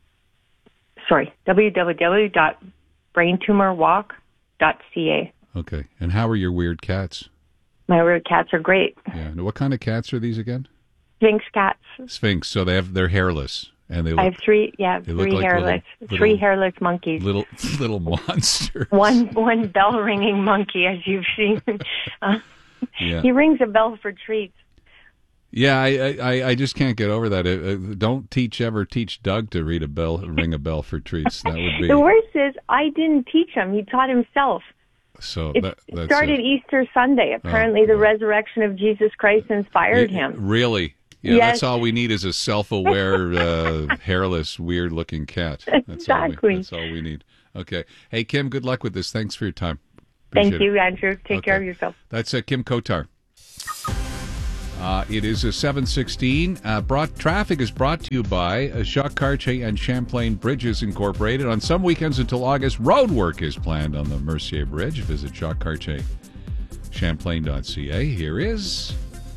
Speaker 2: Sorry, w w w dot brain tumor walk dot c a.
Speaker 1: Okay, and how are your weird cats?
Speaker 2: My weird cats are great.
Speaker 1: Yeah, and what kind of cats are these again?
Speaker 2: Sphinx cats.
Speaker 1: Sphinx, so they have, they're hairless. And they look,
Speaker 2: I have three, yeah, three
Speaker 1: like
Speaker 2: hairless,
Speaker 1: little,
Speaker 2: three
Speaker 1: little,
Speaker 2: hairless monkeys.
Speaker 1: Little, little monsters.
Speaker 2: One, one bell ringing monkey, as you've seen. Uh,
Speaker 1: yeah.
Speaker 2: He rings a bell for treats.
Speaker 1: Yeah, I, I, I just can't get over that. Uh, don't teach ever teach Doug to read a bell, ring a bell for treats. That would be
Speaker 2: the worst. Is I didn't teach him; he taught himself.
Speaker 1: So
Speaker 2: it
Speaker 1: that, that's
Speaker 2: started
Speaker 1: uh,
Speaker 2: Easter Sunday. Apparently,
Speaker 1: oh,
Speaker 2: the resurrection of Jesus Christ inspired
Speaker 1: yeah,
Speaker 2: him.
Speaker 1: Really? Yeah,
Speaker 2: yes.
Speaker 1: That's all we need is a self-aware, uh, hairless, weird-looking cat. That's
Speaker 2: exactly.
Speaker 1: All we, that's all we need. Okay. Hey, Kim, good luck with this. Thanks for your time. Appreciate
Speaker 2: Thank you,
Speaker 1: it.
Speaker 2: Andrew. Take
Speaker 1: okay.
Speaker 2: care of yourself.
Speaker 1: That's uh, Kim Kotar. Uh, it is a seven sixteen. Uh, brought, traffic is brought to you by uh, Jacques Cartier and Champlain Bridges Incorporated. On some weekends until August, road work is planned on the Mercier Bridge. Visit Jacques Cartier, champlain dot c a. Here is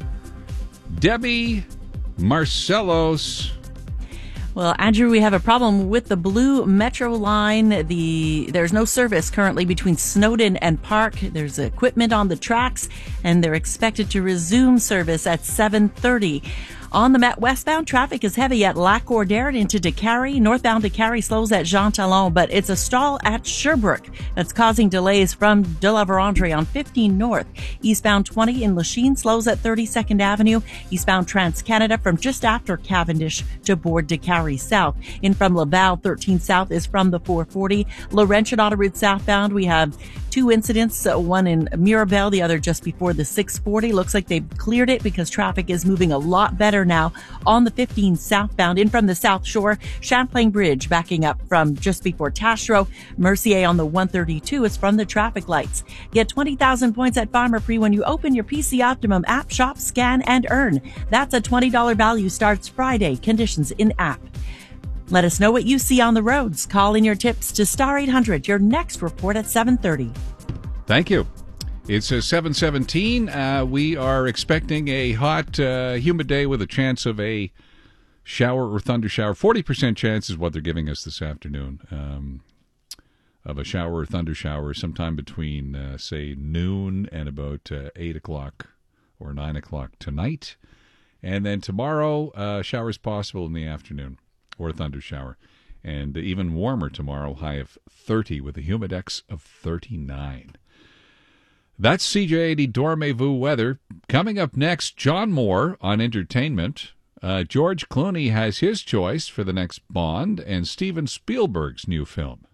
Speaker 1: Debbie Marcellos.
Speaker 8: Well, Andrew, we have a problem with the Blue Metro line. The there's no service currently between Snowden and Park. There's equipment on the tracks, and they're expected to resume service at seven thirty. On the Met westbound, traffic is heavy at Lac Ordère into Décarie. Northbound Décarie slows at Jean Talon, but it's a stall at Sherbrooke that's causing delays from De La Vérendrye on fifteen North. Eastbound twenty in Lachine slows at thirty-second Avenue. Eastbound Trans-Canada from just after Cavendish to board Décarie South. In from Laval, thirteen South is from the four forty. Laurentian Autoroute southbound, we have two incidents, uh, one in Mirabel, the other just before the six forty. Looks like they've cleared it because traffic is moving a lot better now on the fifteen southbound. In from the South Shore, Champlain Bridge backing up from just before Tashro. Mercier on the one thirty-two is from the traffic lights. Get twenty thousand points at Pharmaprix when you open your P C Optimum app, shop, scan, and earn. That's a twenty dollars value, starts Friday. Conditions in app. Let us know what you see on the roads. Call in your tips to Star eight hundred. Your next report at seven thirty.
Speaker 1: Thank you. It's a seven seventeen. Uh, we are expecting a hot, uh, humid day with a chance of a shower or thunder shower. forty percent chance is what they're giving us this afternoon um, of a shower or thunder shower sometime between, uh, say, noon and about uh, eight o'clock or nine o'clock tonight. And then tomorrow, uh, showers possible in the afternoon or a thunder shower. And even warmer tomorrow, high of thirty with a humidex of thirty-nine. That's C J eighty Dormez-vous weather. Coming up next, John Moore on entertainment. Uh, George Clooney has his choice for the next Bond, and Steven Spielberg's new film.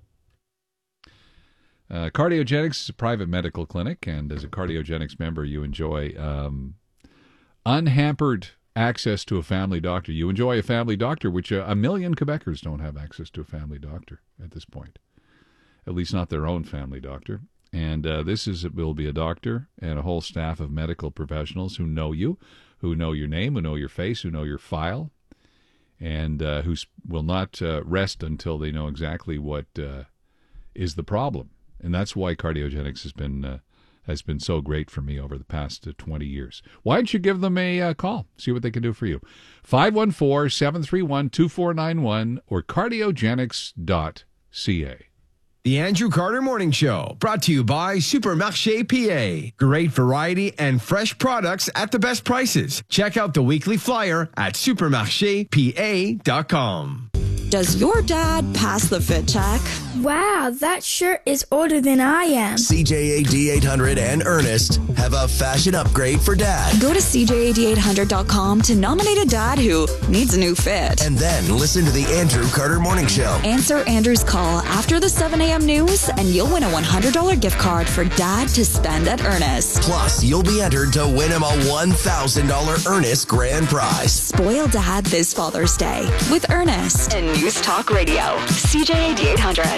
Speaker 1: Uh, Cardiogenics is a private medical clinic, and as a Cardiogenics member, you enjoy um, unhampered access to a family doctor. You enjoy a family doctor, which uh, a million Quebecers don't have access to a family doctor at this point. At least not their own family doctor. And uh, this is it will be a doctor and a whole staff of medical professionals who know you, who know your name, who know your face, who know your file, and uh, who will not uh, rest until they know exactly what uh, is the problem. And that's why Cardiogenics has been uh, has been so great for me over the past uh, twenty years. Why don't you give them a uh, call? See what they can do for you. five one four, seven three one, two four nine one or cardiogenics dot c a.
Speaker 10: The Andrew Carter Morning Show, brought to you by Supermarché P A. Great variety and fresh products at the best prices. Check out the weekly flyer at supermarché p a dot com.
Speaker 6: Does your dad pass the fit check?
Speaker 9: Wow, that shirt is older than I am.
Speaker 7: C J A D eight hundred and Ernest have a fashion upgrade for dad.
Speaker 6: Go to C J A D eight hundred dot com to nominate a dad who needs a new fit.
Speaker 7: And then listen to the Andrew Carter Morning Show.
Speaker 6: Answer Andrew's call after the seven a.m. news, and you'll win a one hundred dollars gift card for dad to spend at Ernest.
Speaker 7: Plus, you'll be entered to win him a one thousand dollars Ernest grand prize.
Speaker 6: Spoil dad this Father's Day with Ernest and News Talk Radio. C J A D eight hundred.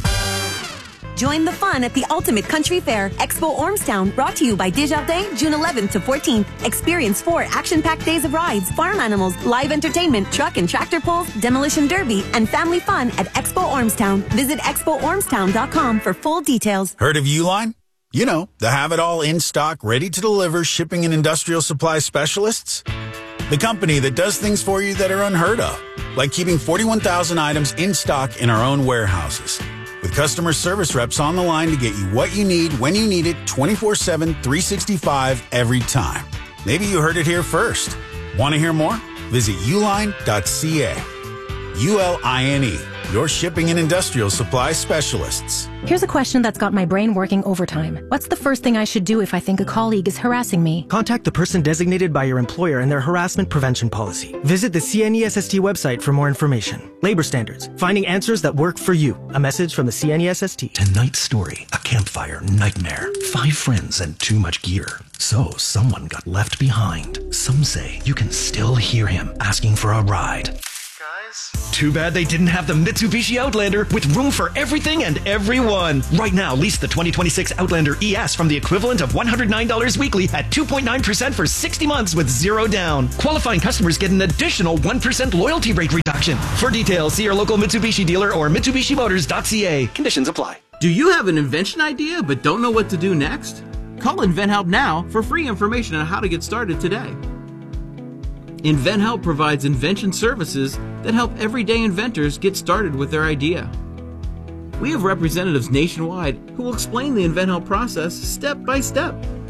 Speaker 18: Join the fun at the Ultimate Country Fair, Expo Ormstown, brought to you by Desjardins, June eleventh to fourteenth. Experience four action-packed days of rides, farm animals, live entertainment, truck and tractor pulls, demolition derby, and family fun at Expo Ormstown. Visit expo ormstown dot com for full details.
Speaker 17: Heard of Uline? You know, the have-it-all in-stock, ready-to-deliver shipping and industrial supply specialists. The company that does things for you that are unheard of, like keeping forty-one thousand items in stock in our own warehouses. With customer service reps on the line to get you what you need when you need it twenty-four seven, three sixty-five every time. Maybe you heard it here first. Want to hear more? Visit uline dot c a. U L I N E, your shipping and industrial supply specialists.
Speaker 3: Here's a question that's got my brain working overtime. What's the first thing I should do if I think a colleague is harassing me?
Speaker 5: Contact the person designated by your employer and their harassment prevention policy. Visit the C N E S S T website for more information. Labor standards, finding answers that work for you. A message from the C N E S S T.
Speaker 20: Tonight's story, a campfire nightmare. Five friends and too much gear. So someone got left behind. Some say you can still hear him asking for a ride.
Speaker 21: Too bad they didn't have the Mitsubishi Outlander with room for everything and everyone. Right now, lease the twenty twenty-six Outlander E S from the equivalent of one hundred nine dollars weekly at two point nine percent for sixty months with zero down. Qualifying customers get an additional one percent loyalty rate reduction. For details, see your local Mitsubishi dealer or Mitsubishi Motors dot C A. Conditions apply.
Speaker 22: Do you have an invention idea but don't know what to do next? Call InventHelp now for free information on how to get started today. InventHelp provides invention services that help everyday inventors get started with their idea. We have representatives nationwide who will explain the InventHelp process step by step.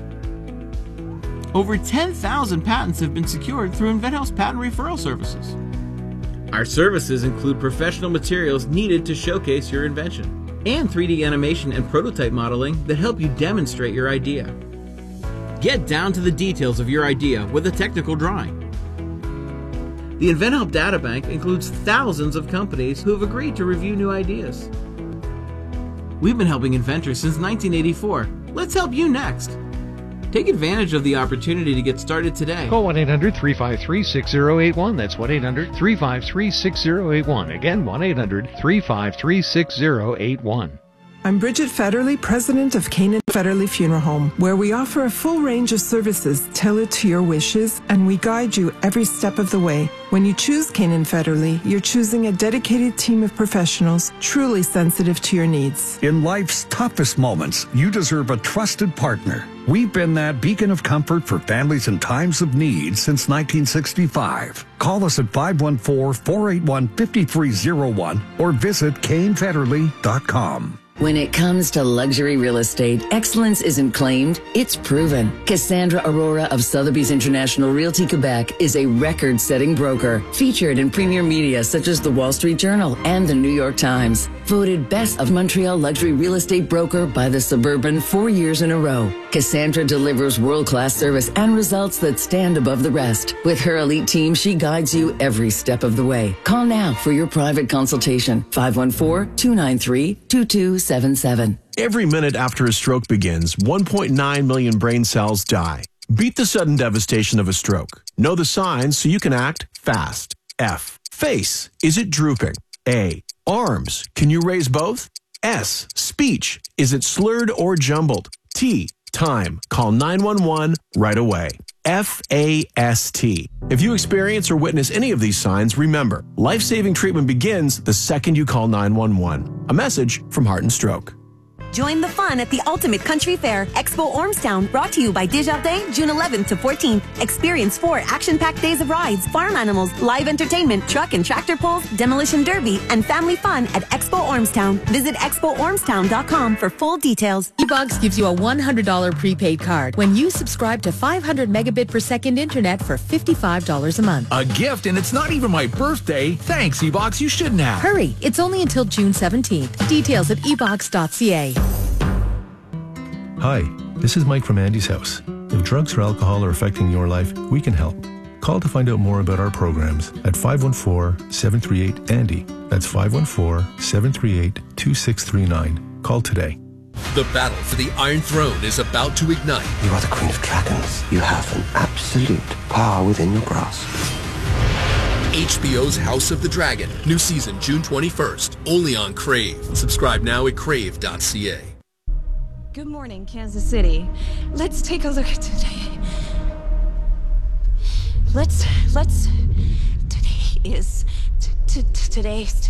Speaker 22: Over ten thousand patents have been secured through InventHelp's patent referral services. Our services include professional materials needed to showcase your invention and three D animation and prototype modeling that help you demonstrate your idea. Get down to the details of your idea with a technical drawing. The InventHelp Databank includes thousands of companies who have agreed to review new ideas. We've been helping inventors since nineteen eighty-four. Let's help you next. Take advantage of the opportunity to get started today.
Speaker 23: Call one eight hundred three five three six zero eight one. That's one eight hundred three five three six zero eight one. Again, one eight hundred three five three six zero eight one.
Speaker 27: I'm Bridget Federley, president of Canaan Federley Funeral Home, where we offer a full range of services tailored to your wishes, and we guide you every step of the way. When you choose Canaan Federley, you're choosing a dedicated team of professionals truly sensitive to your needs.
Speaker 25: In life's toughest moments, you deserve a trusted partner. We've been that beacon of comfort for families in times of need since nineteen sixty-five. Call us at five one four, four eight one, five three zero one or visit Kane Federley dot com.
Speaker 28: When it comes to luxury real estate, excellence isn't claimed, it's proven. Cassandra Aurora of Sotheby's International Realty Quebec is a record-setting broker, featured in premier media such as the Wall Street Journal and the New York Times. Voted Best of Montreal Luxury Real Estate Broker by the Suburban four years in a row. Cassandra delivers world-class service and results that stand above the rest. With her elite team, she guides you every step of the way. Call now for your private consultation. five one four, two nine three, two two seven seven.
Speaker 29: Every minute after a stroke begins, one point nine million brain cells die. Beat the sudden devastation of a stroke. Know the signs so you can act fast. F. Face. Is it drooping? A. Arms. Can you raise both? S. Speech. Is it slurred or jumbled? T. Time. Call nine one one right away. F A S T. If you experience or witness any of these signs, remember, life-saving treatment begins the second you call nine one one. A message from Heart and Stroke.
Speaker 30: Join the fun at the Ultimate Country Fair, Expo Ormstown, brought to you by Desjardins, June eleventh to fourteenth. Experience four action-packed days of rides, farm animals, live entertainment, truck and tractor pulls, demolition derby, and family fun at Expo Ormstown. Visit expo ormstown dot com for full details.
Speaker 31: eBox gives you a one hundred dollars prepaid card when you subscribe to five hundred megabit per second internet for fifty-five dollars a month.
Speaker 32: A gift, and it's not even my birthday. Thanks, eBox. You shouldn't have.
Speaker 31: Hurry. It's only until June seventeenth. Details at e box dot c a.
Speaker 33: Hi, this is Mike from Andy's House. If drugs or alcohol are affecting your life, we can help. Call to find out more about our programs at five one four, seven three eight, A N D Y. That's five one four, seven three eight, two six three nine. Call today.
Speaker 34: The battle for the Iron Throne is about to ignite.
Speaker 35: You are the Queen of Dragons. You have an absolute power within your grasp.
Speaker 34: H B O's House of the Dragon. New season June twenty-first. Only on Crave. Subscribe now at crave dot c a.
Speaker 36: Good morning, Kansas City. Let's take a look at today. Let's, let's, today is, t- t- t- today's.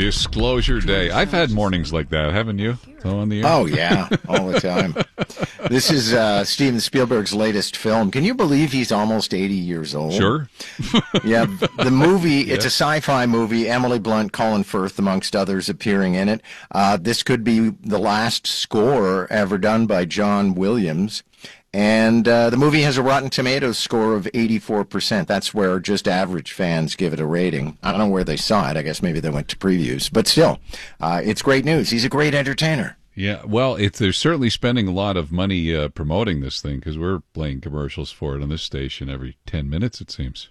Speaker 1: Disclosure Day. I've had mornings like that, haven't you? Oh, on the air?
Speaker 37: Oh, yeah, all the time.
Speaker 2: This is uh, Steven Spielberg's latest film. Can you believe he's almost eighty years old?
Speaker 1: Sure.
Speaker 2: Yeah, the movie,
Speaker 1: Yeah.
Speaker 2: it's a sci-fi movie. Emily Blunt, Colin Firth, amongst others, appearing in it. Uh, this could be the last score ever done by John Williams. And uh, the movie has a Rotten Tomatoes score of eighty-four percent. That's where just average fans give it a rating. I don't know where they saw it. I guess maybe they went to previews. But still, uh, it's great news. He's a great entertainer.
Speaker 1: Yeah, well, it's, they're certainly spending a lot of money uh, promoting this thing because we're playing commercials for it on this station every ten minutes, it seems.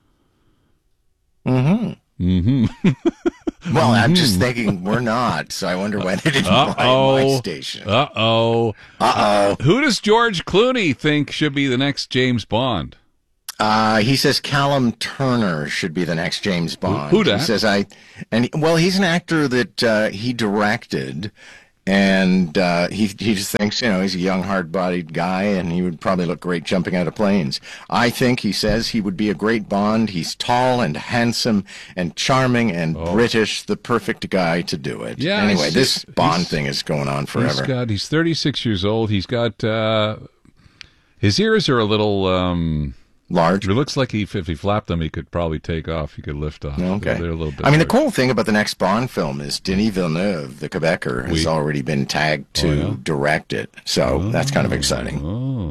Speaker 2: Mm-hmm.
Speaker 1: Mm-hmm.
Speaker 2: Well, I'm just thinking we're not, so I wonder when it didn't buy my station.
Speaker 1: Uh-oh.
Speaker 2: Uh-oh.
Speaker 1: Who does George Clooney think should be the next James Bond?
Speaker 2: Uh, he says Callum Turner should be the next James Bond.
Speaker 1: Who, who dat?
Speaker 2: He says I, and he, well, he's an actor that uh, he directed, and uh, he he just thinks, you know, he's a young, hard-bodied guy, and he would probably look great jumping out of planes. I think, he says, he would be a great Bond. He's tall and handsome and charming and
Speaker 1: Oh.
Speaker 2: British, the perfect guy to do it.
Speaker 1: Yeah,
Speaker 2: Anyway,
Speaker 1: he's-
Speaker 2: this Bond
Speaker 1: he's-
Speaker 2: thing is going on
Speaker 1: He's
Speaker 2: forever.
Speaker 1: got, he's thirty-six years old. He's got, uh, his ears are a little, um...
Speaker 2: large.
Speaker 1: It looks like he, if he flapped them, he could probably take off. He could lift off.
Speaker 2: Okay.
Speaker 1: They're a little bit
Speaker 2: I mean, the
Speaker 1: large.
Speaker 2: cool thing about the next Bond film is Denis Villeneuve, the Quebecer, has
Speaker 1: Oui.
Speaker 2: already been tagged to
Speaker 1: Oh, yeah?
Speaker 2: direct it. So that's kind of exciting.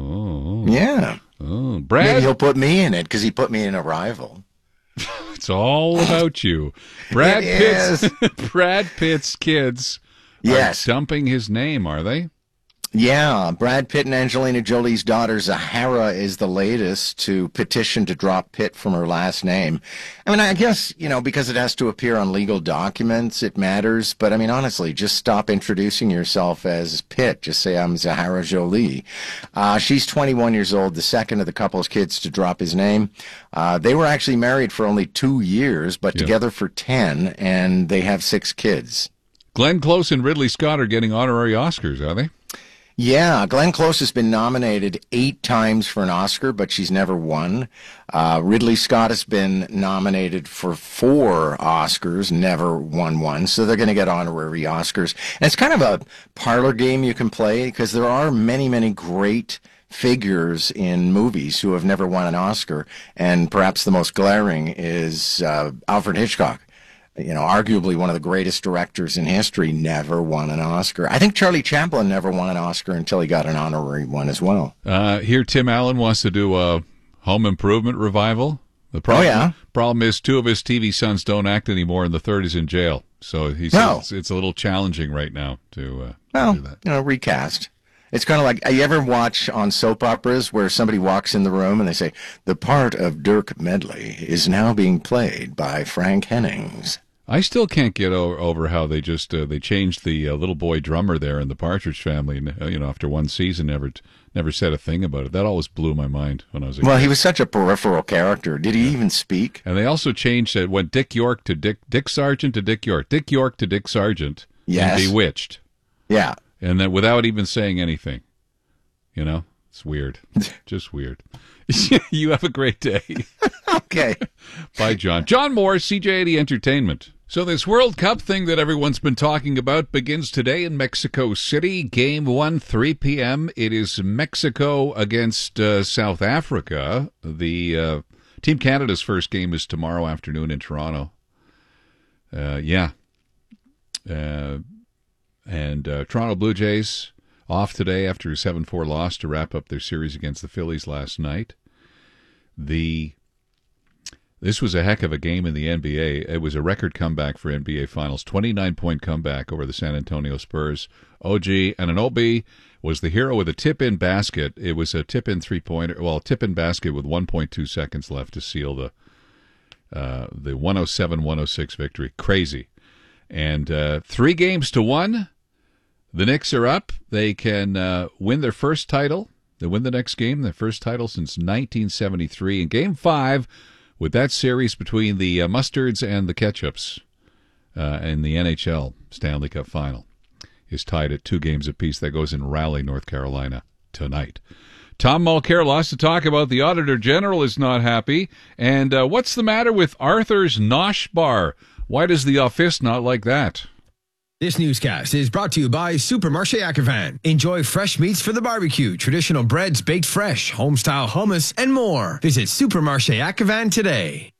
Speaker 1: Oh,
Speaker 2: Yeah.
Speaker 1: oh. Brad,
Speaker 2: Maybe he'll put me in it because he put me in Arrival.
Speaker 1: it's all about you. Brad
Speaker 2: It
Speaker 1: Pitt's Brad Pitt's kids
Speaker 2: Yes.
Speaker 1: are dumping his name, are they?
Speaker 2: Yeah, Brad Pitt and Angelina Jolie's daughter Zahara is the latest to petition to drop Pitt from her last name. I mean, I guess, you know, because it has to appear on legal documents, it matters. But I mean, honestly, just stop introducing yourself as Pitt. Just say, I'm Zahara Jolie. Uh, she's twenty-one years old, the second of the couple's kids to drop his name. Uh, they were actually married for only two years, but
Speaker 1: Yeah.
Speaker 2: together for ten, and they have six kids.
Speaker 1: Glenn Close and Ridley Scott are getting honorary Oscars, are they?
Speaker 2: Yeah, Glenn Close has been nominated eight times for an Oscar, but she's never won. Uh, Ridley Scott has been nominated for four Oscars, never won one, so they're going to get honorary Oscars. And it's kind of a parlor game you can play because there are many, many great figures in movies who have never won an Oscar, and perhaps the most glaring is uh, Alfred Hitchcock. You know, arguably one of the greatest directors in history, never won an Oscar. I think Charlie Chaplin never won an Oscar until he got an honorary one as well.
Speaker 1: Uh, here, Tim Allen wants to do a Home Improvement revival. The problem,
Speaker 2: Oh, yeah?
Speaker 1: problem is two of his T V sons don't act anymore, and the third is in jail. So he's
Speaker 2: No.
Speaker 1: it's, it's a little challenging right now to uh,
Speaker 2: Well,
Speaker 1: do that.
Speaker 2: you know, recast. It's kind of like, you ever watch on soap operas where somebody walks in the room and they say, the part of Dirk Medley is now being played by Frank Hennings.
Speaker 1: I still can't get o- over how they just uh, they changed the uh, little boy drummer there in the Partridge Family. And, uh, you know, after one season, never t- never said a thing about it. That always blew my mind when I was a
Speaker 2: Well,
Speaker 1: kid.
Speaker 2: he was such a peripheral character. Did he even speak?
Speaker 1: And they also changed it. Went Dick York to Dick Dick Sargent to Dick York, Dick York to Dick Sargent,
Speaker 2: Yes.
Speaker 1: and Bewitched.
Speaker 2: Yeah.
Speaker 1: And then without even saying anything. You know, it's weird. Just weird. You have a great day.
Speaker 2: Okay.
Speaker 1: Bye, John. John Moore, C J eighty Entertainment. So this World Cup thing that everyone's been talking about begins today in Mexico City. Game one, three p.m. It is Mexico against uh, South Africa. The uh, Team Canada's first game is tomorrow afternoon in Toronto. Uh, yeah. Uh, and uh, Toronto Blue Jays off today after a seven four loss to wrap up their series against the Phillies last night. The This was a heck of a game in the N B A. It was a record comeback for N B A Finals. twenty-nine point comeback over the San Antonio Spurs. O G Anunoby was the hero with a tip-in basket. It was a tip-in three-pointer, well, tip-in basket with one point two seconds left to seal the uh, the one oh seven one oh six victory. Crazy. And uh, three games to one. The Knicks are up. They can uh, win their first title. They win the next game, their first title since nineteen seventy-three. In Game five, with that series between the uh, Mustards and the Ketchups uh, in the N H L Stanley Cup Final, is tied at two games apiece. That goes in Raleigh, North Carolina, tonight. Tom Mulcair, lots to talk about. The Auditor General is not happy. And uh, what's the matter with Arthur's Nosh Bar? Why does the office not like that?
Speaker 4: This newscast is brought to you by Supermarché Akkervan. Enjoy fresh meats for the barbecue, traditional breads baked fresh, home-style hummus, and more. Visit Supermarché Akkervan today.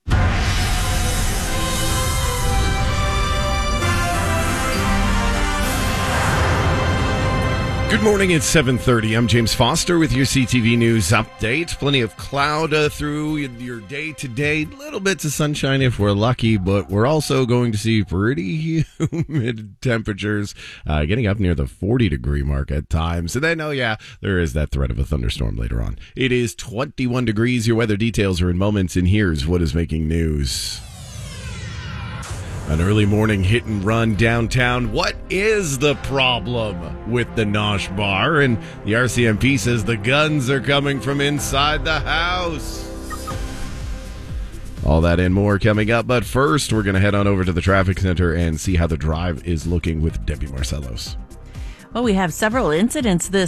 Speaker 6: Good morning, it's seven thirty. I'm James Foster with your C T V News update. Plenty of cloud uh, through your day today. Little bits of sunshine if we're lucky, but we're also going to see pretty humid temperatures uh, getting up near the forty degree mark at times. And then, oh yeah, there is that threat of a thunderstorm later on. It is twenty-one degrees. Your weather details are in moments, and here's what is making news. An early morning hit and run downtown. What is the problem with the Nosh Bar? And the R C M P says the guns are coming from inside the house. All that and more coming up. But first, we're going to head on over to the traffic center and see how the drive is looking with Debbie Marcellos.
Speaker 7: Well, we have several incidents this